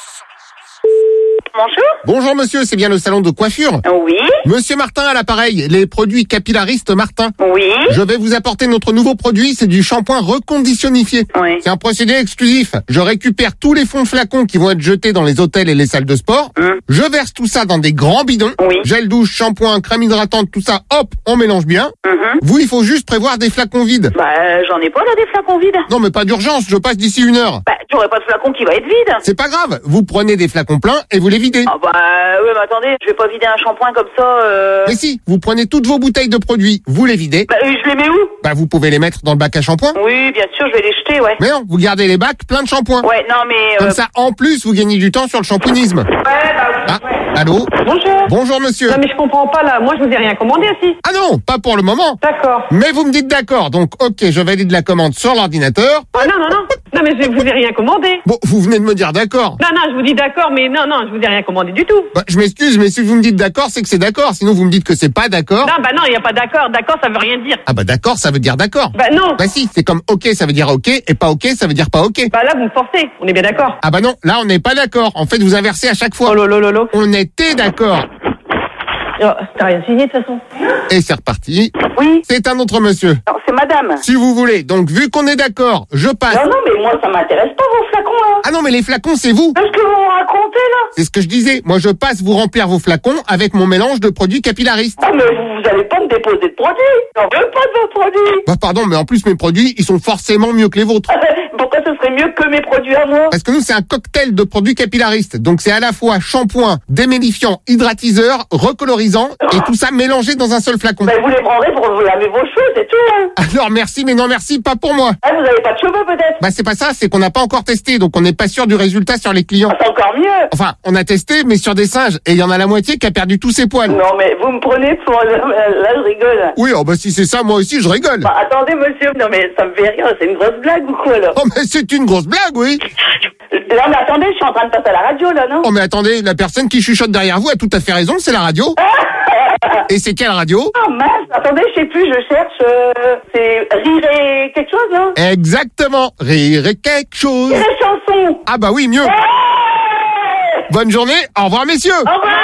Bonjour. Bonjour monsieur, c'est bien le salon de coiffure? Oui. Monsieur Martin à l'appareil, les produits capillaristes Martin. Oui. Je vais vous apporter notre nouveau produit, c'est du shampoing reconditionnifié. Oui. C'est un procédé exclusif. Je récupère tous les fonds de flacons qui vont être jetés dans les hôtels et les salles de sport. Hum. Je verse tout ça dans des grands bidons. Oui. Gel douche, shampoing, crème hydratante, tout ça, hop, on mélange bien. Mhm. Vous, il faut juste prévoir des flacons vides. Bah, euh, j'en ai pas, là, des flacons vides. Non mais pas d'urgence, je passe d'ici une heure. Bah, j'aurais pas de flacon qui va être vide. C'est pas grave, vous prenez des flacons pleins et vous les videz. Ah bah, ouais, mais attendez, je vais pas vider un shampoing comme ça, euh... Mais si, vous prenez toutes vos bouteilles de produits, vous les videz. Bah, euh, je les mets où? Bah vous pouvez les mettre dans le bac à shampoing. Oui, bien sûr, je vais les jeter, ouais. Mais non, vous gardez les bacs pleins de shampoing. Ouais, non, mais... Euh... Comme ça, en plus, vous gagnez du temps sur le shampooinisme. Ouais, bah oui. Ah, allô? Bonjour. Bonjour monsieur. Non mais je comprends pas là, moi je vous ai rien commandé aussi. Ah non, pas pour le moment. D'accord. Mais vous me dites d'accord, donc ok, je valide la commande sur l'ordinateur. Ah non, non, non. Non mais je vous ai rien commandé. Bon, vous venez de me dire d'accord. Non, non, je vous dis d'accord, mais non, non, je vous ai rien commandé du tout. Bah, je m'excuse, mais si vous me dites d'accord, c'est que c'est d'accord. Sinon, vous me dites que c'est pas d'accord. Non, bah non, il n'y a pas d'accord. D'accord, ça veut rien dire. Ah bah d'accord, ça veut dire d'accord. Bah non. Bah si, c'est comme ok, ça veut dire ok, et pas ok, ça veut dire pas ok. Bah là, vous me forcez. On est bien d'accord. Ah bah non, là on n'est pas d'accord. En fait, vous inversez à chaque fois. Oh lolo lolo. On était d'accord. Oh, t'as rien signé de toute façon. Et c'est reparti. Oui. C'est un autre monsieur. Non, c'est madame. Si vous voulez. Donc vu qu'on est d'accord, je passe. Non, non, mais moi, ça m'intéresse pas, vos flacons, là. Ah non, mais les flacons, c'est vous. Qu'est-ce que vous me racontez, là? C'est ce que je disais. Moi, je passe vous remplir vos flacons avec mon mélange de produits capillaristes. Ah, mais vous, vous allez pas me déposer de produits. J'en veux pas de vos produits. Bah pardon, mais en plus, mes produits, ils sont forcément mieux que les vôtres. Pourquoi ce serait mieux que mes produits à moi? Parce que nous, c'est un cocktail de produits capillaristes. Donc, c'est à la fois shampoing, démélifiant, hydratiseur, recolorisant, et tout ça mélangé dans un seul flacon. Ben, vous les prendrez pour vous laver vos cheveux, c'est tout, hein. Alors, merci, mais non merci, pas pour moi. Ah, vous avez pas de cheveux, peut-être? Bah, c'est pas ça, c'est qu'on n'a pas encore testé, donc on n'est pas sûr du résultat sur les clients. C'est encore mieux. Enfin, on a testé, mais sur des singes, et il y en a la moitié qui a perdu tous ses poils. Non, mais vous me prenez pour... Là, je rigole. Oui, oh bah si c'est ça, moi aussi, je rigole. Bah, attendez, monsieur, non, mais ça me fait rire, c'est une grosse blague ou quoi, là? Oh, mais c'est une grosse blague, oui. Non, mais attendez, je suis en train de passer à la radio, là, non? Oh, mais attendez, la personne qui chuchote derrière vous a tout à fait raison, c'est la radio. Et c'est quelle radio? Oh mince, attendez, je sais plus, je cherche, euh, c'est Rire et quelque chose, non? Exactement, rire et quelque chose. Rire et chanson. Ah bah oui, mieux. Bonne journée, au revoir messieurs. Au revoir.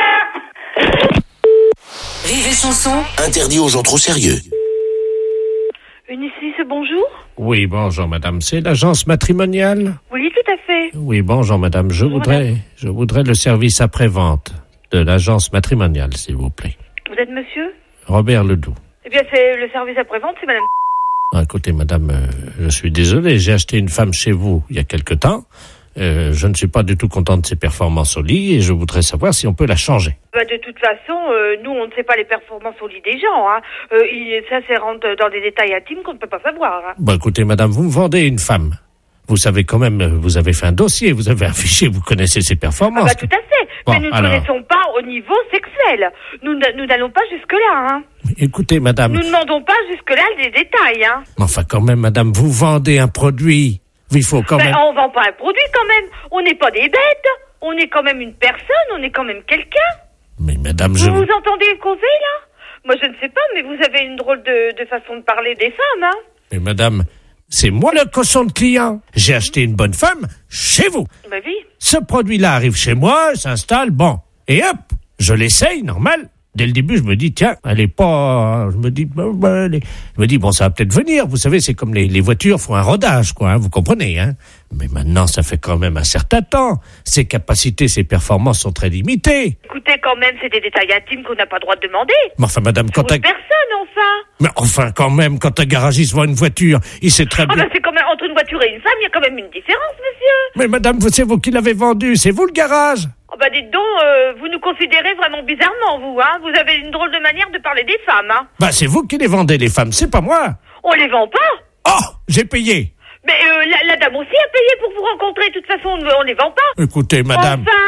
Rire et chanson. Interdit aux gens trop sérieux. Unicis, bonjour. Oui, bonjour madame, c'est l'agence matrimoniale? Oui, tout à fait. Oui, bonjour madame, je Bonjour, voudrais madame. je voudrais le service après-vente de l'agence matrimoniale, s'il vous plaît. Vous êtes monsieur? Robert Ledoux. Eh bien, c'est le service après-vente, c'est madame. Ah, écoutez madame, euh, je suis désolé, j'ai acheté une femme chez vous il y a quelque temps. Euh, je ne suis pas du tout content de ses performances au lit et je voudrais savoir si on peut la changer. Bah, de toute façon, euh, nous, on ne sait pas les performances au lit des gens. Hein. Euh, il, ça, c'est rentre dans des détails intimes qu'on ne peut pas savoir. Hein. Bon, écoutez madame, vous me vendez une femme. Vous savez quand même, euh, vous avez fait un dossier, vous avez un fichier, vous connaissez ses Ah performances. bah, tout à fait. Bon, Mais nous ne alors. connaissons pas au niveau sexuel. Nous, n- nous n'allons pas jusque-là. Hein. Écoutez madame, Nous ne demandons pas jusque-là des détails. Hein. enfin quand même madame, vous vendez un produit. Il faut quand Ben, même... on vend pas un produit quand même. On n'est pas des bêtes. On est quand même une personne. On est quand même quelqu'un. Mais madame, je... Vous vous entendez causer là? Moi, je ne sais pas, mais vous avez une drôle de, de façon de parler des femmes, hein? Mais madame, c'est moi le cochon de client. J'ai acheté une bonne femme chez vous. Bah oui. Ce produit-là arrive chez moi, s'installe, bon. Et hop, je l'essaye, normal. Dès le début, je me dis, tiens, elle est pas... Je me dis, bah, bah, elle est- je me dis bon, ça va peut-être venir. Vous savez, c'est comme les, les voitures font un rodage, quoi, hein, vous comprenez, hein. Mais maintenant, ça fait quand même un certain temps. Ses capacités, ses performances sont très limitées. Écoutez, quand même, c'est des détails intimes qu'on n'a pas le droit de demander. Mais enfin, madame, quand Pour un... une personne, enfin. Mais enfin, quand même, quand un garagiste voit une voiture, il sait très Ah bien... bah c'est quand même, entre une voiture et une femme, il y a quand même une différence, monsieur. Mais madame, vous- c'est vous qui l'avez vendu, c'est vous le garage. Ah bah dites donc, euh, vous nous considérez vraiment bizarrement, vous, hein. Vous avez une drôle de manière de parler des femmes, hein. Bah, c'est vous qui les vendez, les femmes, c'est pas moi. On les vend pas. Oh, j'ai payé. Mais euh, la, la dame aussi a payé pour vous rencontrer. De toute façon, on ne on les vend pas. Écoutez, madame, Enfin.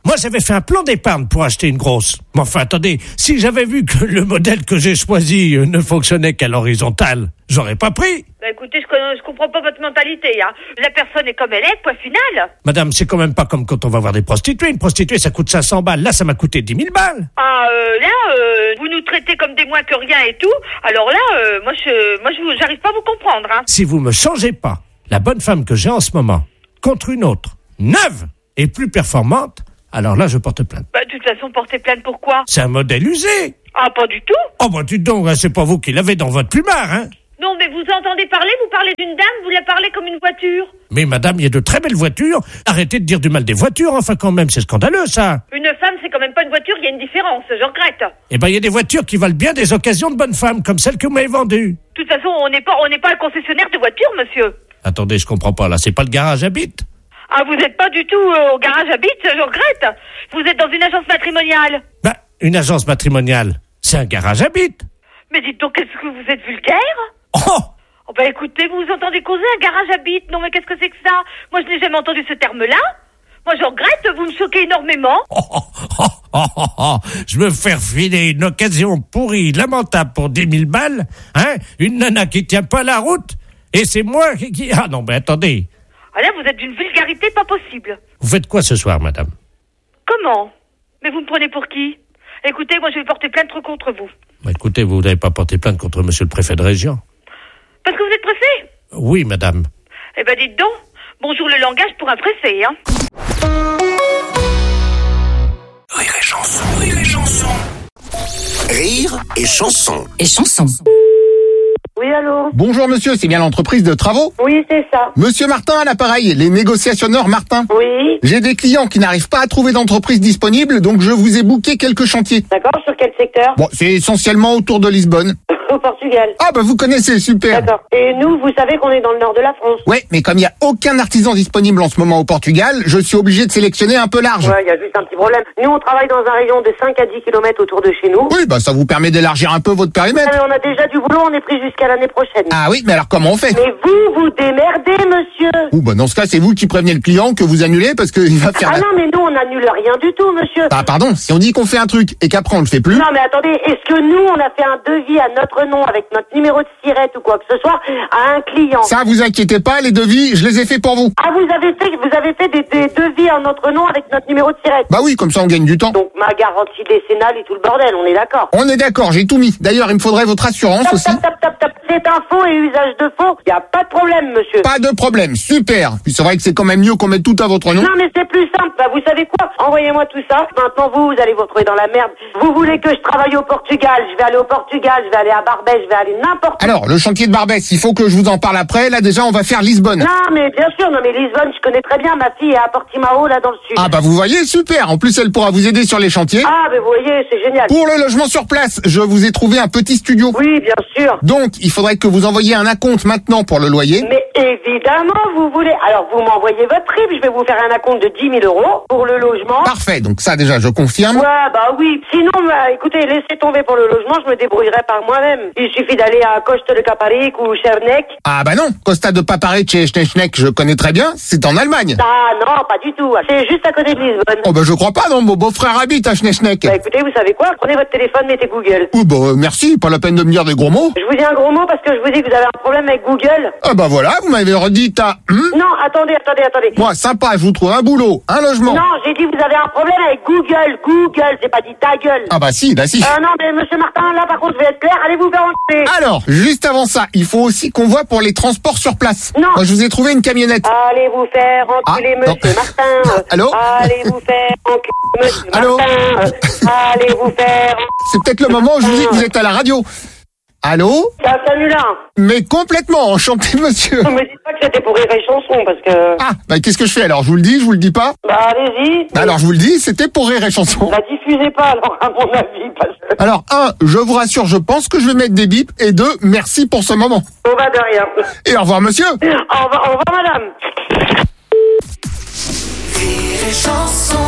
Moi, j'avais fait un plan d'épargne pour acheter une grosse. Mais enfin, attendez, si j'avais vu que le modèle que j'ai choisi euh, ne fonctionnait qu'à l'horizontale, j'aurais pas pris. Bah écoutez, je, con- je comprends pas votre mentalité, hein. La personne est comme elle est, point final. Madame, c'est quand même pas comme quand on va voir des prostituées. Une prostituée, ça coûte cinq cents balles. Là, ça m'a coûté dix mille balles. Ah, euh, là, euh, vous nous traitez comme des moins que rien et tout. Alors là, euh, moi, je, moi, je, vous- j'arrive pas à vous comprendre, hein. Si vous me changez pas la bonne femme que j'ai en ce moment contre une autre, neuve et plus performante, alors là, je porte plainte. Bah, de toute façon, porter plainte pourquoi? C'est un modèle usé. Ah, pas du tout. Oh, bah, dites donc, hein, c'est pas vous qui l'avez dans votre plumard, hein. Non, mais vous entendez parler, vous parlez d'une dame, vous la parlez comme une voiture. Mais madame, il y a de très belles voitures. Arrêtez de dire du mal des voitures, enfin, quand même, c'est scandaleux, ça. Une femme, c'est quand même pas une voiture, il y a une différence, je regrette. Eh ben, il y a des voitures qui valent bien des occasions de bonnes femmes, comme celle que vous m'avez vendue. De toute façon, on n'est pas, on n'est pas un concessionnaire de voitures, monsieur. Attendez, je comprends pas, là, c'est pas le garage à bite. Ah, vous n'êtes pas du tout euh, au garage à bite, je regrette. Vous êtes dans une agence matrimoniale. Bah, une agence matrimoniale, c'est un garage à bite. Mais dites donc, est-ce que vous êtes vulgaire? Oh! Oh, bah écoutez, vous entendez causer un garage à bite. Non, mais qu'est-ce que c'est que ça? Moi, je n'ai jamais entendu ce terme-là. Moi, je regrette, vous me choquez énormément. Oh, oh, oh, oh. Je me fais refiler une occasion pourrie, lamentable pour dix mille balles, hein? Une nana qui tient pas la route, et c'est moi qui... qui... Ah non, mais attendez. Ah là, vous êtes d'une vulgarité pas possible. Vous faites quoi ce soir, madame? Comment? Mais vous me prenez pour qui? Écoutez, moi, je vais porter plainte contre vous. Bah, écoutez, vous n'avez pas porté plainte contre monsieur le préfet de région? Parce que vous êtes pressé? Oui, madame. Eh ben, dites donc. Bonjour le langage pour un pressé, hein. Rire et chanson, rire et chanson. Rire et chanson. Et chanson. Oui, allô? Bonjour monsieur, c'est bien l'entreprise de travaux? Oui, c'est ça. Monsieur Martin à l'appareil, les négociationneurs Martin. Oui. J'ai des clients qui n'arrivent pas à trouver d'entreprise disponible, donc je vous ai booké quelques chantiers. D'accord, sur quel secteur? Bon, c'est essentiellement autour de Lisbonne. Au Portugal. Ah bah vous connaissez, super. D'accord. Et nous, vous savez qu'on est dans le nord de la France. Ouais, mais comme il n'y a aucun artisan disponible en ce moment au Portugal, je suis obligé de sélectionner un peu large. Ouais, il y a juste un petit problème. Nous, on travaille dans un rayon de cinq à dix kilomètres autour de chez nous. Oui, bah ça vous permet d'élargir un peu votre périmètre. Mais on a déjà du boulot, on est pris jusqu'à l'année prochaine. Ah oui, mais alors comment on fait? Mais vous, vous démerdez, monsieur. Ouh, bah dans ce cas, c'est vous qui prévenez le client que vous annulez parce qu'il va faire... Ah la- non, mais nous, on n'annule rien du tout, monsieur. Ah pardon, si on dit qu'on fait un truc et qu'après on le fait plus... Non, mais attendez, est-ce que nous, on a fait un devis à notre nom avec notre numéro de sirette ou quoi que ce soit à un client? Ça, vous inquiétez pas, les devis, je les ai faits pour vous. Ah, vous avez fait, vous avez fait des, des devis à notre nom avec notre numéro de sirette? Bah oui, comme ça on gagne du temps. Donc, ma garantie décennale et tout le bordel, on est d'accord? On est d'accord, j'ai tout mis. D'ailleurs, il me faudrait votre assurance Tap, aussi. tap, tap, tap, tap. C'est un faux et usage de faux. Y a pas de problème, monsieur. Pas de problème, super. Puis c'est vrai que c'est quand même mieux qu'on mette tout à votre nom. Non, mais c'est plus simple. Bah, vous savez quoi? Envoyez-moi tout ça. Maintenant, vous, vous allez vous retrouver dans la merde. Vous voulez que je travaille au Portugal? Je vais aller au Portugal, je vais aller à Barbès, je vais aller n'importe où. Alors, le chantier de Barbès, il faut que je vous en parle après. Là, déjà, on va faire Lisbonne. Non, mais bien sûr, non, mais Lisbonne, je connais très bien. Ma fille est à Portimao, là, dans le sud. Ah bah vous voyez, super. En plus, elle pourra vous aider sur les chantiers. Ah, mais vous voyez, c'est génial. Pour le logement sur place, je vous ai trouvé un petit studio. Oui, bien sûr. Donc, il faudrait que vous envoyiez un acompte maintenant pour le loyer. Mais évidemment, vous voulez. Alors, vous m'envoyez votre prix, je vais vous faire un acompte de dix mille euros pour le logement. Parfait, donc ça déjà, je confirme. Ouais, bah oui. Sinon, bah, écoutez, laissez tomber pour le logement, je me débrouillerai par moi-même. Il suffit d'aller à Costa de Caparic ou Chernec. Ah bah non, Costa de Paparec chez Schneschneck, je connais très bien, c'est en Allemagne. Ah non, pas du tout. C'est juste à côté de Lisbonne. Oh bah je crois pas, non, mon beau-frère habite à Schneschneck. Bah écoutez, vous savez quoi? Prenez votre téléphone, mettez Google. Oh bah euh, merci, pas la peine de me dire des gros mots. Je vous dis un gros mot parce que je vous dis que vous avez un problème avec Google. Ah bah voilà, vous m'avez redit à... Hum Non, attendez, attendez, attendez. Moi, sympa, je vous trouve un boulot, un logement. Non, j'ai dit vous avez un problème avec Google. Google, j'ai pas dit ta gueule. Ah bah si, bah si. Euh, non, mais monsieur Martin, là par contre, je vais être clair, allez vous faire enlever. Alors, juste avant ça, il faut aussi qu'on voit pour les transports sur place. Non. Moi, je vous ai trouvé une camionnette. Allez vous faire enculer, Ah, monsieur non. Martin. Allô Allez vous faire enculer, monsieur Allô Martin. Allez vous faire... C'est peut-être le moment où je vous dis que vous êtes à la radio. Allô? Ça s'annule là. Mais complètement, enchanté monsieur. Ne me dites pas que c'était pour Rire et Chanson, parce que... Ah, bah qu'est-ce que je fais alors? Je vous le dis, je vous le dis pas? Bah allez-y. Alors je vous le dis, c'était pour Rire et Chanson. La diffusez pas alors, à mon avis, parce que... Alors, un, je vous rassure, je pense que je vais mettre des bips. Et deux, merci pour ce moment. Bon bah de rien. Et au revoir monsieur. Au revoir, au revoir madame. Rire et chanson.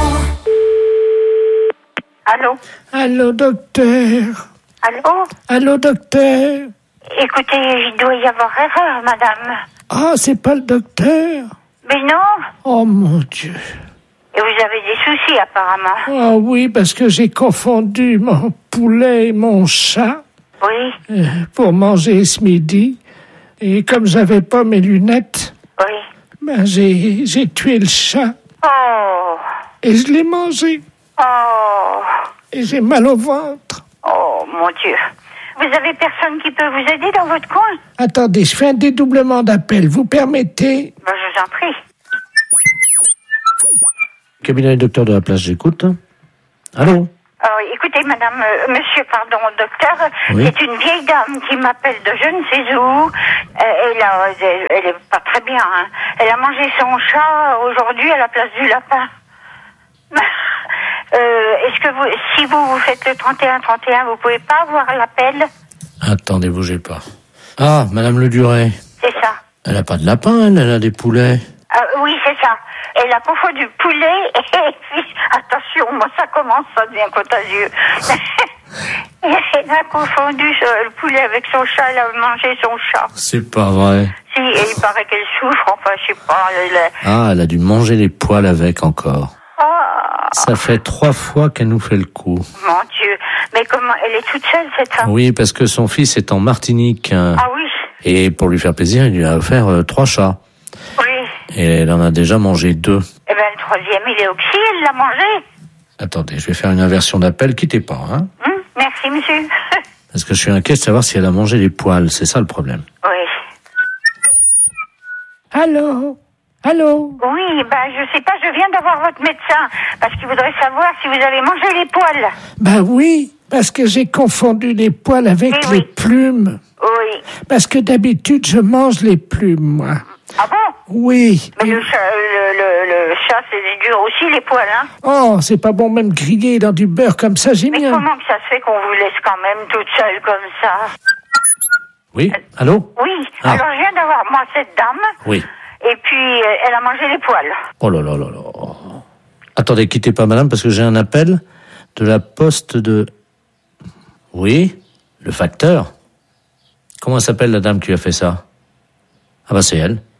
Allô? Allô, docteur. Allô? Allô, docteur. Écoutez, il doit y avoir erreur, madame. Ah, c'est pas le docteur. Mais non. Oh mon Dieu. Et vous avez des soucis, apparemment. Ah oui, parce que j'ai confondu mon poulet et mon chat Oui, euh, pour manger ce midi. Et comme j'avais pas mes lunettes, oui. ben j'ai, j'ai tué le chat Oh, et je l'ai mangé. oh, Et j'ai mal au ventre. oh, mon Dieu. Vous avez personne qui peut vous aider dans votre coin? Attendez, je fais un dédoublement d'appel. Vous permettez? Ben, je vous en prie. Cabinet du docteur de la place, j'écoute. Allô? Alors, écoutez, madame, euh, monsieur, pardon, docteur, Oui. c'est une vieille dame qui m'appelle de je ne sais où. Euh, elle, a, elle, elle est pas très bien, hein. Elle a mangé son chat aujourd'hui à la place du lapin. Euh, est-ce que vous, si vous, vous faites le trente et un trente et un, vous pouvez pas avoir l'appel? Attendez, bougez pas. Ah, Madame Le Duret. C'est ça. Elle a pas de lapin, elle, elle a des poulets. Euh, oui, c'est ça. Elle a confondu poulet et puis, attention, moi ça commence, ça devient contagieux. Elle a confondu euh, le poulet avec son chat, elle a mangé son chat. C'est pas vrai. Si, et il paraît qu'elle souffre, enfin, je sais pas. Elle, elle... Ah, elle a dû manger les poils avec encore. Ah, Ça fait trois fois qu'elle nous fait le coup. mon Dieu. Mais comment, elle est toute seule, cette femme? Oui, parce que son fils est en Martinique. hein. Ah oui, Et pour lui faire plaisir, il lui a offert euh, trois chats. oui. Et elle en a déjà mangé deux. Eh ben, le troisième, il est oxy, elle l'a mangé. Attendez, je vais faire une inversion d'appel. Quittez pas, hein. Hum, merci, monsieur. Parce que je suis inquiet de savoir si elle a mangé les poils. C'est ça le problème. Oui. Allô? Allô? Oui, ben, je sais pas, je viens d'avoir votre médecin, parce qu'il voudrait savoir si vous avez mangé les poils. Ben oui, parce que j'ai confondu les poils avec Oui, les oui. plumes. Oui. Parce que d'habitude, je mange les plumes, moi. Ah bon? Oui. Mais le chat, le, le, le chat, c'est dur aussi, les poils, hein? Oh, c'est pas bon même grillé dans du beurre comme ça, j'ai Mais mis un... comment que ça se fait qu'on vous laisse quand même toute seule comme ça? Oui? Allô? Oui, Ah. alors je viens d'avoir, moi, cette dame, Oui. et puis euh, elle a mangé les poils. Oh là là là là. Attendez, quittez pas, madame, parce que j'ai un appel de la poste de... Oui? Le facteur? Comment s'appelle la dame qui a fait ça? Ah bah c'est elle.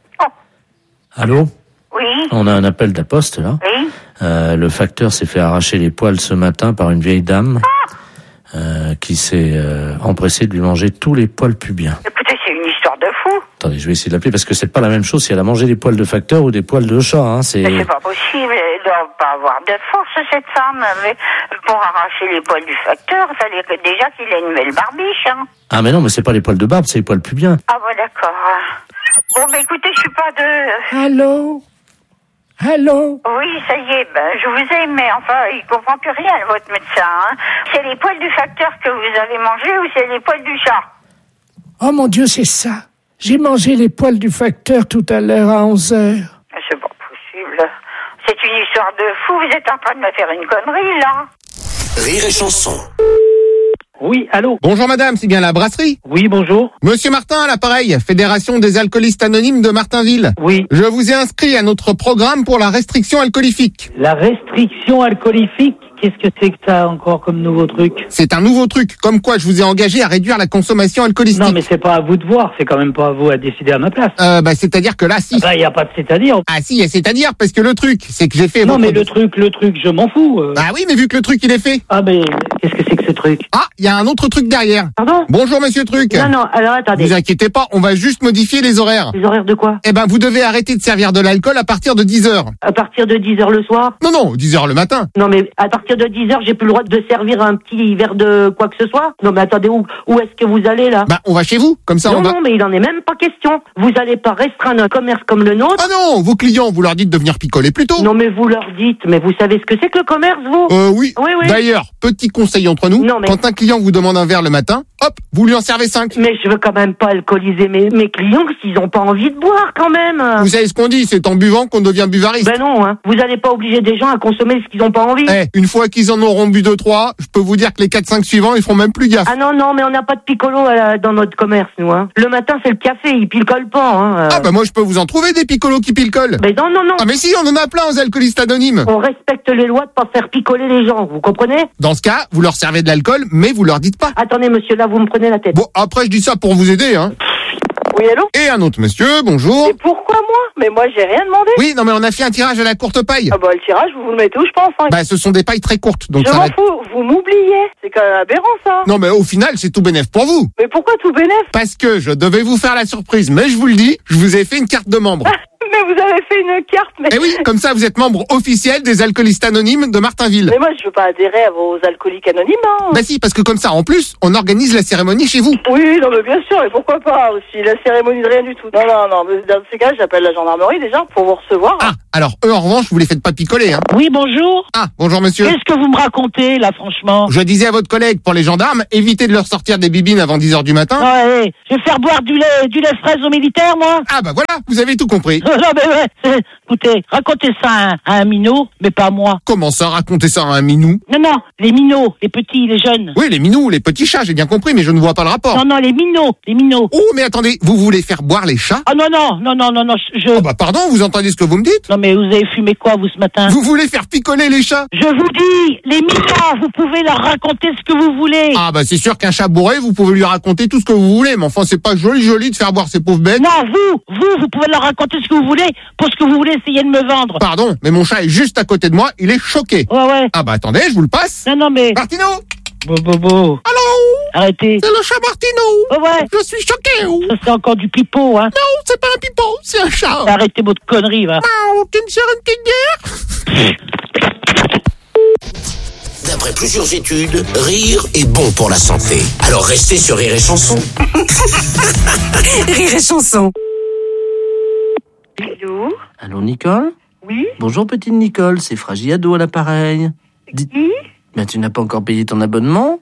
Allô? Oui. On a un appel de la poste, là. Oui. Euh, le facteur s'est fait arracher les poils ce matin par une vieille dame euh, qui s'est euh, empressée de lui manger tous les poils pubiens. Écoutez, c'est une histoire de fou. Attendez, je vais essayer de l'appeler parce que c'est pas la même chose si elle a mangé les poils de facteur ou des poils de chat. Hein, c'est... Mais c'est pas possible, elle doit pas avoir de force, cette femme. Mais pour arracher les poils du facteur, il fallait que déjà qu'il ait une belle barbiche, hein. Ah mais non, mais c'est pas les poils de barbe, c'est les poils pubiens. Ah bon, d'accord. Bon, bah écoutez, je suis pas de... Allô? Allô? Oui, ça y est, ben, je vous ai, mais enfin, il comprend plus rien, votre médecin, hein. C'est les poils du facteur que vous avez mangés ou c'est les poils du chat? Oh mon Dieu, c'est ça. J'ai mangé les poils du facteur tout à l'heure à onze heures. C'est pas possible. C'est une histoire de fou, vous êtes en train de me faire une connerie, là. Rire et chanson. Oui, allô. Bonjour madame, c'est bien la brasserie? Oui, bonjour. Monsieur Martin, à l'appareil, Fédération des alcoolistes anonymes de Martinville. Oui. Je vous ai inscrit à notre programme pour la restriction alcoolifique. La restriction alcoolifique, qu'est-ce que c'est que ça encore comme nouveau truc? C'est un nouveau truc, comme quoi je vous ai engagé à réduire la consommation alcoolistique. Non, mais c'est pas à vous de voir, c'est quand même pas à vous à décider à ma place. Euh, bah, c'est-à-dire que là, si. Bah, y a pas de c'est-à-dire. Ah si, y a c'est-à-dire, parce que le truc, c'est que j'ai fait... Non, votre... mais le truc, le truc, je m'en fous. euh. Ah oui, mais vu que le truc, il est fait. Ah, mais qu'est-ce que c'est que ce truc? Ah, il y a un autre truc derrière. Pardon? Bonjour monsieur Truc. Non, non, alors attendez. Vous inquiétez pas, on va juste modifier les horaires. Les horaires de quoi? Eh ben, vous devez arrêter de servir de l'alcool à partir de dix heures. À partir de dix heures le soir? Non, non, dix heures le matin. Non, mais à partir de dix heures, j'ai plus le droit de servir un petit verre de quoi que ce soit? Non, mais attendez, où, où est-ce que vous allez, là? Bah, on va chez vous, comme ça non, on va... Non, mais il en est même pas question. Vous allez pas restreindre un commerce comme le nôtre? Ah non, vos clients, vous leur dites de venir picoler plus tôt. Non, mais vous leur dites, mais vous savez ce que c'est que le commerce, vous? Euh, oui. Oui, oui. D'ailleurs, petit conseil entre nous, non, mais... quand un client vous demande un verre le matin, hop, vous lui en servez cinq. Mais je veux quand même pas alcooliser mes, mes clients s'ils ont pas envie de boire, quand même. Vous savez ce qu'on dit, c'est en buvant qu'on devient buvariste. Ben non, hein. Vous allez pas obliger des gens à consommer ce qu'ils ont pas envie. Eh, une fois qu'ils en auront bu deux, trois, je peux vous dire que les quatre, cinq suivants, ils feront même plus gaffe. Ah non, non, mais on n'a pas de piccolo à la- dans notre commerce, nous, hein. Le matin, c'est le café, ils picolent pas, hein. euh. Ah bah moi, je peux vous en trouver des picolos qui picolent. Mais non, non, non. Ah mais si, on en a plein aux alcoolistes anonymes. On respecte les lois de pas faire picoler les gens, vous comprenez? Dans ce cas, vous leur servez de l'alcool, mais vous leur dites pas. Attendez, monsieur, là, vous me prenez la tête. Bon, après, je dis ça pour vous aider, hein. Oui, allô? Et un autre monsieur, bonjour. Et pourquoi moi? mais moi j'ai rien demandé. Oui, non mais on a fait un tirage à la courte paille. Ah bah le tirage, vous vous le mettez où je pense. Hein. Bah ce sont des pailles très courtes, donc je ça m'en va être- fous, vous m'oubliez. C'est quand même aberrant ça. Non mais au final c'est tout bénef pour vous. Mais pourquoi tout bénef? Parce que je devais vous faire la surprise, mais je vous le dis, je vous ai fait une carte de membre. Mais vous avez fait une carte, mais... Eh oui, comme ça vous êtes membre officiel des alcoolistes anonymes de Martinville. Mais moi je veux pas adhérer à vos alcooliques anonymes, hein. Bah si, parce que comme ça en plus, on organise la cérémonie chez vous. Oui, non mais bien sûr, et pourquoi pas aussi, la cérémonie de rien du tout. Non, non, non, mais dans ces cas, j'appelle la gendarmerie déjà pour vous recevoir. Ah, alors eux en revanche, vous les faites pas picoler, hein. Oui, bonjour. Ah, bonjour monsieur. Qu'est-ce que vous me racontez, là, franchement? Je disais à votre collègue, pour les gendarmes, évitez de leur sortir des bibines avant dix heures du matin. Ouais, je vais faire boire du lait, du lait fraise aux militaires, moi. Ah bah voilà, vous avez tout compris. Non, mais ouais, c'est- écoutez, racontez ça à un, à un minot, mais pas à moi. Comment ça, raconter ça à un minou? Non, non, les minots, les petits, les jeunes. Oui, les minous, les petits chats, j'ai bien compris, mais je ne vois pas le rapport. Non, non, les minots, les minots. Oh, mais attendez, vous voulez faire boire les chats? Ah non, non, non, non, non, non, je... Oh bah pardon, vous entendez ce que vous me dites? Non, mais vous avez fumé quoi, vous, ce matin? Vous voulez faire picoler les chats? Je vous dis, les minots, vous pouvez leur raconter ce que vous voulez. Ah bah c'est sûr qu'un chat bourré, vous pouvez lui raconter tout ce que vous voulez, mais enfin c'est pas joli joli de faire boire ces pauvres bêtes. Non, vous, vous, vous pouvez leur raconter ce que vous voulez pour ce que vous voulez essayer de me vendre. Pardon, mais mon chat est juste à côté de moi, il est choqué. Ouais, ouais. Ah bah attendez, je vous le passe. Non, non, mais... Martino! Bo, bo, bo. Allô? Arrêtez. C'est le chat Martino! Ouais, ouais. Je suis choqué! oh. Ça, c'est encore du pipeau, hein. Non, c'est pas un pipeau, c'est un chat! Arrêtez votre connerie, va. Oh, tu me sers une petite bière? D'après plusieurs études, rire est bon pour la santé. Alors restez sur Rire et Chanson. Rire et chanson. Allô? Allô, Nicole? Oui? Bonjour, petite Nicole, c'est Fragiado à l'appareil. Dis- Qui? Ben, tu n'as pas encore payé ton abonnement?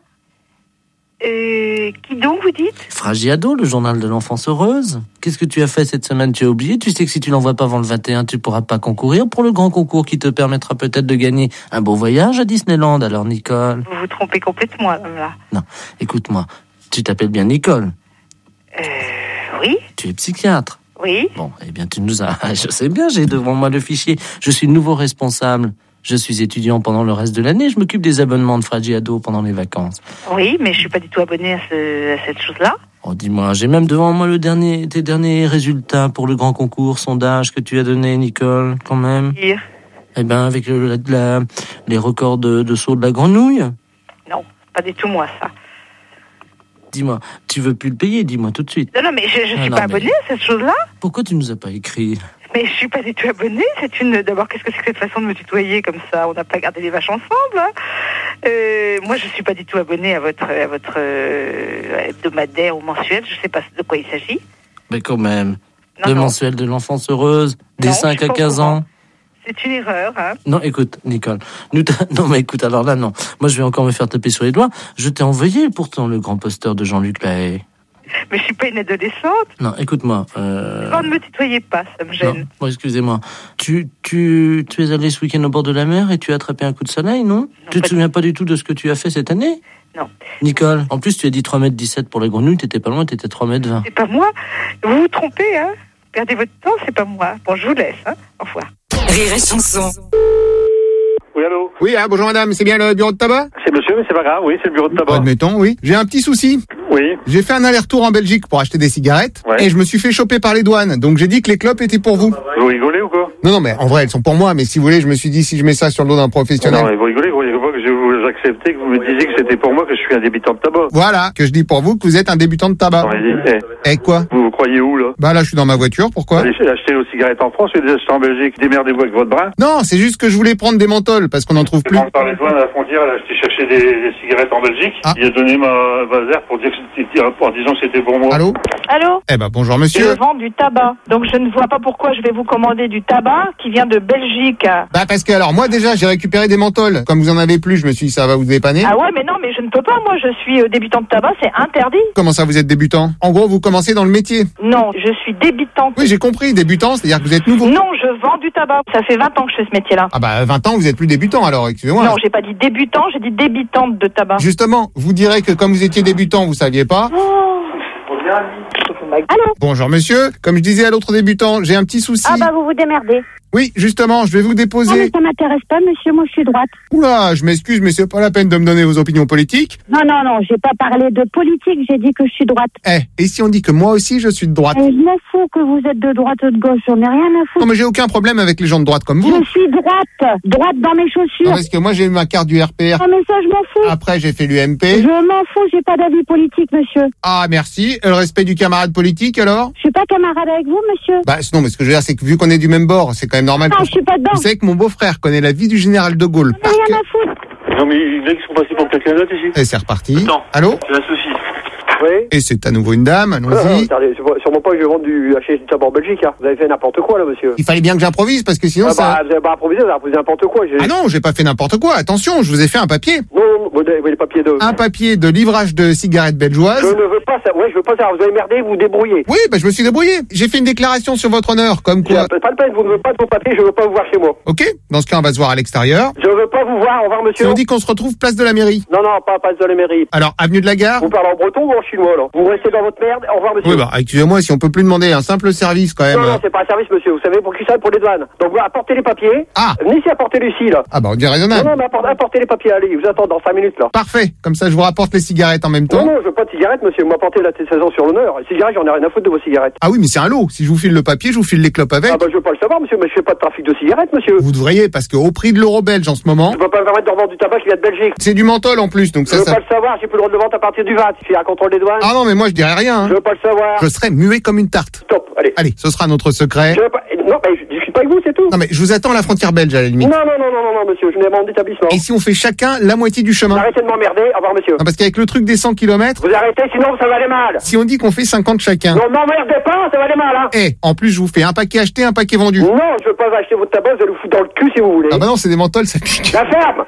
Euh, qui donc vous dites? Fragiado, le journal de l'enfance heureuse. Qu'est-ce que tu as fait cette semaine? Tu as oublié? Tu sais que si tu l'envoies pas avant le vingt et un, tu pourras pas concourir pour le grand concours qui te permettra peut-être de gagner un beau voyage à Disneyland. Alors, Nicole? Vous vous trompez complètement, là. Non, écoute-moi. Tu t'appelles bien Nicole? Euh, oui? Tu es psychiatre? Oui? Bon, eh bien, tu nous as... Je sais bien, j'ai devant moi le fichier. Je suis le nouveau responsable. Je suis étudiant pendant le reste de l'année. Je m'occupe des abonnements de Fragiado pendant les vacances. Oui, mais je suis pas du tout abonnée à, ce, à cette chose-là. Oh, dis-moi, j'ai même devant moi le dernier, tes derniers résultats pour le grand concours sondage que tu as donné, Nicole, quand même. Dire? Eh ben, avec le, la, la- les records de, de saut de la grenouille. Non, pas du tout moi, ça. Dis-moi, tu veux plus le payer, dis-moi tout de suite. Non, non, mais je, je Ah suis non, pas mais- abonnée à cette chose-là. Pourquoi tu nous as pas écrit? Mais je suis pas du tout abonnée. C'est une. D'abord, qu'est-ce que c'est que cette façon de me tutoyer comme ça? On n'a pas gardé les vaches ensemble. Hein. Euh, moi, je suis pas du tout abonnée à votre à votre euh, hebdomadaire ou mensuel. Je sais pas de quoi il s'agit. Mais quand même. Non, le non. mensuel de l'enfance heureuse, des Non, je cinq suis à pas au quinze courant. ans. C'est une erreur. Hein. Non, écoute, Nicole. Nous t'a- non, mais écoute, alors là, non. Moi, je vais encore me faire taper sur les doigts. Je t'ai envoyé pourtant le grand poster de Jean-Luc Lahaye. Mais je suis pas une adolescente. Non, écoute-moi. Euh... Quand ne me tutoyez pas, ça me Non, gêne. bon, excusez-moi. Tu, tu, tu es allé ce week-end au bord de la mer et tu as attrapé un coup de soleil, non, Tu te pas souviens pas du tout de ce que tu as fait cette année? Non. Nicole, en plus, tu as dit trois mètres dix-sept pour les grenouilles, t'étais pas loin, t'étais trois mètres vingt. C'est pas moi. Vous vous trompez, hein. Perdez votre temps, c'est pas moi. Bon, je vous laisse, hein. Au revoir. Rire et chanson. Oui, allô? Oui, ah, bonjour madame, c'est bien le bureau de tabac? C'est monsieur, mais c'est pas grave, oui, c'est le bureau de tabac. Admettons, oui. J'ai un petit souci. Oui. J'ai fait un aller-retour en Belgique pour acheter des cigarettes Ouais. et je me suis fait choper par les douanes. Donc j'ai dit que les clopes étaient pour vous. Vous rigolez ou quoi? Non, non, mais en vrai, elles sont pour moi. Mais si vous voulez, je me suis dit si je mets ça sur le dos d'un professionnel. Non, mais vous rigolez, vous voyez pas que je vous acceptez, que vous me disiez que c'était pour moi, que je suis un débutant de tabac. Voilà, que je dis pour vous que vous êtes un débutant de tabac. Non, mais, eh, Et quoi? vous vous croyez où, là? Bah là, je suis dans ma voiture. Pourquoi? Allez acheter nos cigarettes en France, et les acheter en Belgique. Démerdez-vous avec votre brin. Non, c'est juste que je voulais prendre des menthols parce qu'on n'en trouve plus. Quand par les douanes à la frontière, elle a acheté chercher des, des cigarettes en Belgique. Ah. Il a donné ma vaser pour dire que c'était, en disant que c'était pour moi. Allô? Allô? Eh ben bonjour Je monsieur. vends du tabac. Donc je ne vois pas pourquoi je vais vous commander du tabac qui vient de Belgique. Bah parce que alors moi déjà j'ai récupéré des menthols. Comme vous en avez plus, je me suis dit ça va vous dépanner. Ah ouais, mais non, mais je ne peux pas. Moi, je suis euh, débutant de tabac, c'est interdit. Comment ça vous êtes débutant? En gros vous commencez dans le métier. Non, je suis débutante. Oui j'ai compris, débutant, c'est-à-dire que vous êtes nouveau. Non, je vends du tabac. Ça fait vingt ans que je fais ce métier-là. Ah bah vingt ans vous êtes plus débutant alors, excusez-moi. Non, j'ai pas dit débutant, j'ai dit débutante de tabac. Justement, vous direz que comme vous étiez débutant, vous saviez pas. Allô? Bonjour monsieur, comme je disais à l'autre débutant, j'ai un petit souci. Ah bah vous vous démerdez. Oui, justement, je vais vous déposer... Non, mais ça m'intéresse pas, monsieur, moi je suis droite. Oula, je m'excuse, mais c'est pas la peine de me donner vos opinions politiques. Non, non, non, j'ai pas parlé de politique, j'ai dit que je suis droite. Eh, et si on dit que moi aussi je suis de droite? Et je m'en fous que vous êtes de droite ou de gauche, j'en ai rien à foutre. Non, mais j'ai aucun problème avec les gens de droite comme vous. Je suis droite, droite dans mes chaussures. Non, parce que moi j'ai eu ma carte du R P R. Non, mais ça je m'en fous. Après j'ai fait l'U M P. Je m'en fous, j'ai pas d'avis politique, monsieur. Ah, merci. Et le respect du camarade politique, alors? Je suis pas camarade avec vous, monsieur. Bah, non, mais ce que je veux dire, c'est que vu qu'on est du même bord, c'est quand même normal. Non, je suis pas dedans. Vous savez que mon beau-frère connaît la vie du général de Gaulle. J'en ai rien à foutre. Non, mais il y en a qui sont passés pour quelqu'un d'autre ici. Et c'est reparti. Attends. Allô? J'ai un souci. Oui. Et c'est à nouveau une dame, Ah, allons-y. attendez, c'est sûrement pas que je vais vendre du acheter du tabac en Belgique, hein. Vous avez fait n'importe quoi, là, monsieur. Il fallait bien que j'improvise, parce que sinon Ah, ça... bah, vous avez pas improvisé, vous avez improvisé n'importe quoi. j'ai- Ah non, j'ai pas fait n'importe quoi. Attention, je vous ai fait un papier. Non, non, vous avez les papiers de... Un papier de livrage de cigarettes belgeoises. Je ne veux pas ça, ouais, je veux pas ça. Vous avez merdé, vous vous débrouillez. Oui, bah je me suis débrouillé. J'ai fait une déclaration sur votre honneur, comme quoi... Pas de peine, vous ne voulez pas de vos papiers, je veux pas vous voir chez moi. Ok, dans ce cas, on va se voir à l'extérieur. Je veux pas vous voir, au revoir, Si monsieur. on dit qu'on se retrouve place de la mairie. Non, non, pas, pas de la mairie. Alors, avenue de la Gare. Vous parlez en breton ou en chinois, là? Vous restez dans votre merde, au revoir, monsieur. Oui, bah, excusez-moi, si on peut plus demander un simple service, quand même. Non, non, c'est pas un service, monsieur. Vous savez pour qui ça? Pour les douanes. Donc, vous apportez les papiers. Ah. Venez ici apporter Lucie, là. Ah bah, on dit Non, raisonnable. non, mais apportez, apportez les papiers, allez. Je vous attends dans cinq minutes, là. Parfait. Comme ça, je vous rapporte les cigarettes en même Non, temps. non, je veux pas de cigarettes, monsieur. Vous m'apportez la saison sur l'honneur. Les cigarettes, j'en ai rien à foutre de vos cigarettes. Ah oui, mais c'est un lot. Si je vous file le papier, je vous file les clopes avec. Ah, bah, je veux pas le savoir, monsieur, mais je fais pas de trafic de cigarettes, monsieur. Vous devriez, parce qu'au prix de l'euro belge en ce moment, Je peux pas me permettre de revendre du tabac qui vient de Belgique. c'est du menthol en plus, donc Je ça, veux ça... pas le savoir, j'ai plus le droit de le vendre à partir du vingt. Il y a un contrôle des douanes. Ah non, mais moi, je dirais rien. hein. Je veux pas le savoir. Je serai muet comme une tarte. Stop, allez. Allez, ce sera notre secret. Je veux pas... Non, mais je discute pas avec vous, c'est tout. Non, mais je vous attends à la frontière belge, à la limite. Non, non, non, non, non, non, monsieur, je n'ai mon établissement. Et si on fait chacun la moitié du chemin? Arrêtez de m'emmerder, au revoir, monsieur. Non, parce qu'avec le truc des cent kilomètres, Vous arrêtez, sinon ça va aller mal. si on dit qu'on fait cinquante chacun. Non, m'emmerdez pas, ça va aller mal, hein. Eh, en plus, je vous fais un paquet acheté, un paquet vendu. Non, je veux pas acheter votre tabac, je vais le foutre dans le cul si vous voulez. Ah bah non, c'est des menthols, ça pique. La ferme.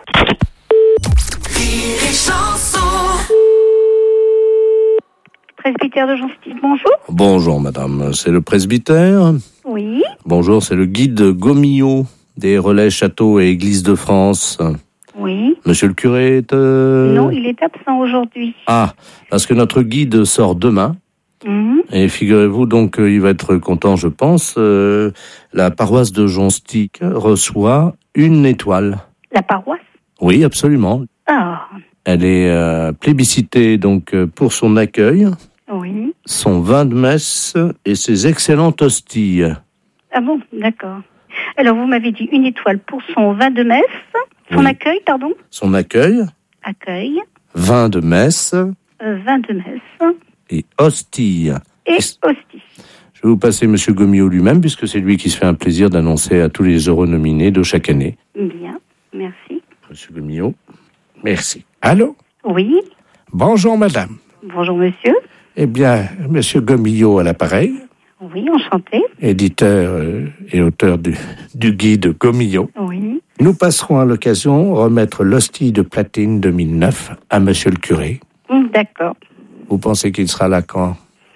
Presbytère de Jean-Style, bonjour. Bonjour madame, c'est le presbytère. Oui. Bonjour, c'est le guide Gomillot des relais châteaux et églises de France. Oui. Monsieur le curé est... euh, Non, il est absent aujourd'hui. Ah, parce que notre guide sort demain. Mhm. Et figurez-vous donc qu'il va être content, je pense. euh, la paroisse de Jonstic reçoit une étoile. La paroisse? Oui, absolument. Ah, Elle est euh, plébiscitée donc euh, pour son accueil, oui. son vin de messe et ses excellentes hosties. Ah bon, d'accord. Alors, vous m'avez dit une étoile pour son vin de messe. Son Oui. accueil, pardon? Son accueil, Accueil, vin de messe euh, vin de messe et hosties. et hostie. Je vais vous passer Monsieur Gomillot lui-même, puisque c'est lui qui se fait un plaisir d'annoncer à tous les heureux nominés de chaque année. Bien, merci. Monsieur Gomillot, merci. Allô? Oui, Bonjour madame. bonjour monsieur. Eh bien, Monsieur Gomillot à l'appareil, Oui, enchanté. éditeur euh, et auteur du, du guide Gomillot. Oui. Nous passerons à l'occasion remettre l'hostie de platine deux mille neuf à Monsieur le curé. Hum, D'accord. Vous pensez qu'il sera là quand?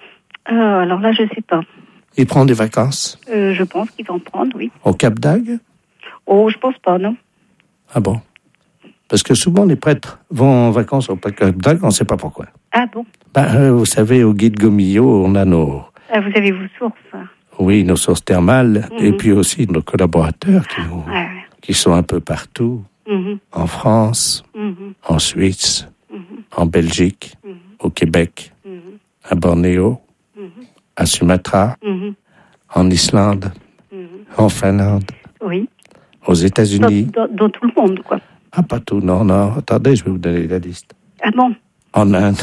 Euh, alors là, je sais pas. Il prend des vacances Euh, je pense qu'il va en prendre, oui. au Cap d'Agde? Oh, je pense pas, non. Ah bon? Parce que souvent les prêtres vont en vacances au Cap d'Agde, on ne sait pas pourquoi. Ah bon? Ben, euh, vous savez, au guide Gomillot, on a nos, Ah, vous avez vos sources. hein. oui, nos sources thermales, Mhm. et puis aussi nos collaborateurs qui, nous, Ah, qui sont un peu partout, mhm, en France, mhm, en Suisse, mhm, en Belgique, mhm, au Québec, mhm, à Bornéo, mhm, à Sumatra, mhm, en Islande, mhm. en Finlande, Oui. aux États-Unis. Dans, dans- dans tout le monde, quoi. Ah, pas tout, non, non. Attendez, je vais vous donner la liste. Ah bon? En Inde,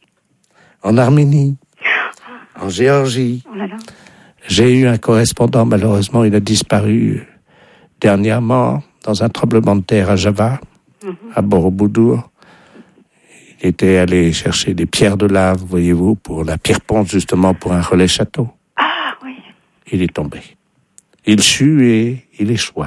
en Arménie, en Géorgie. Oh là là. J'ai eu un correspondant, malheureusement, il a disparu dernièrement dans un tremblement de terre à Java, Mhm. à Borobudur. Il était allé chercher des pierres de lave, voyez-vous, pour la pierre ponce, justement, pour un relais château. Ah oui. Il est tombé. Il sut et il échoua,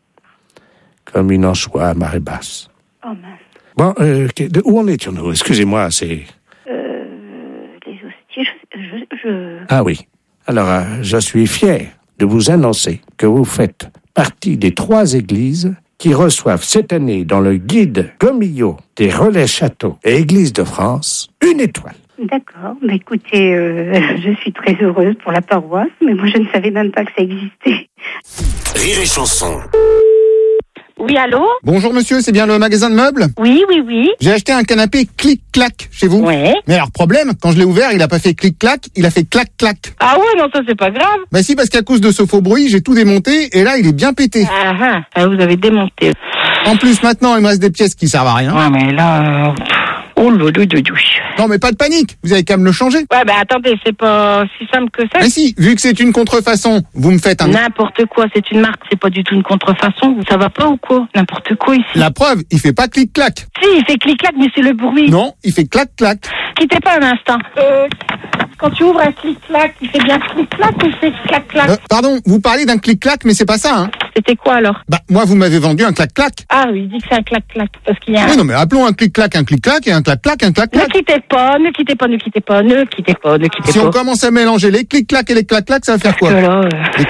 comme une anchois à marée basse. Oh mince. Bon, euh, que- de- où en étions-nous? Excusez-moi, c'est... Euh, les hosties, je... je, je... Ah oui. Alors, euh, je suis fier de vous annoncer que vous faites partie des trois églises qui reçoivent cette année dans le guide Gomillot des relais châteaux et églises de France une étoile. D'accord. Bah, écoutez, euh, je suis très heureuse pour la paroisse, mais moi je ne savais même pas que ça existait. Rire et Chanson. Oui, allô? Bonjour monsieur, c'est bien le magasin de meubles? Oui, oui, oui. J'ai acheté un canapé clic-clac chez vous. Ouais. Mais alors problème, quand je l'ai ouvert, il a pas fait clic-clac, il a fait clac-clac. Ah ouais, non, ça c'est pas grave. Bah si, parce qu'à cause de ce faux bruit, j'ai tout démonté et là il est bien pété. Ah ah, ah, vous avez démonté. En plus maintenant, il me reste des pièces qui servent à rien. Ouais, mais là... Euh... Oh là là là là. Non mais pas de panique, vous avez qu'à me le changer. Ouais, bah attendez, c'est pas si simple que ça. Mais si, vu que c'est une contrefaçon, vous me faites un... N'importe quoi, c'est une marque, c'est pas du tout une contrefaçon. Ça va pas ou quoi? N'importe quoi ici. La preuve, il fait pas clic-clac. Si, il fait clic-clac, mais c'est le bruit. Non, il fait clac-clac. Quittez pas un instant. Euh, quand tu ouvres un clic-clac, il fait bien clic-clac ou il fait clac-clac? Euh, pardon, vous parlez d'un clic-clac, mais c'est pas ça, hein. C'était quoi alors? Bah, moi, vous m'avez vendu un clac-clac. Ah oui, il dit que c'est un clac-clac, parce qu'il y a un... Oui, non, mais appelons un clic-clac un clic-clac et un clac-clac un clac-clac. Ne quittez pas, ne quittez pas, ne quittez pas, ne quittez pas, ne quittez si pas. Si on commence à mélanger les clic-clac et les clac-clac, ça va faire quoi? Là, euh...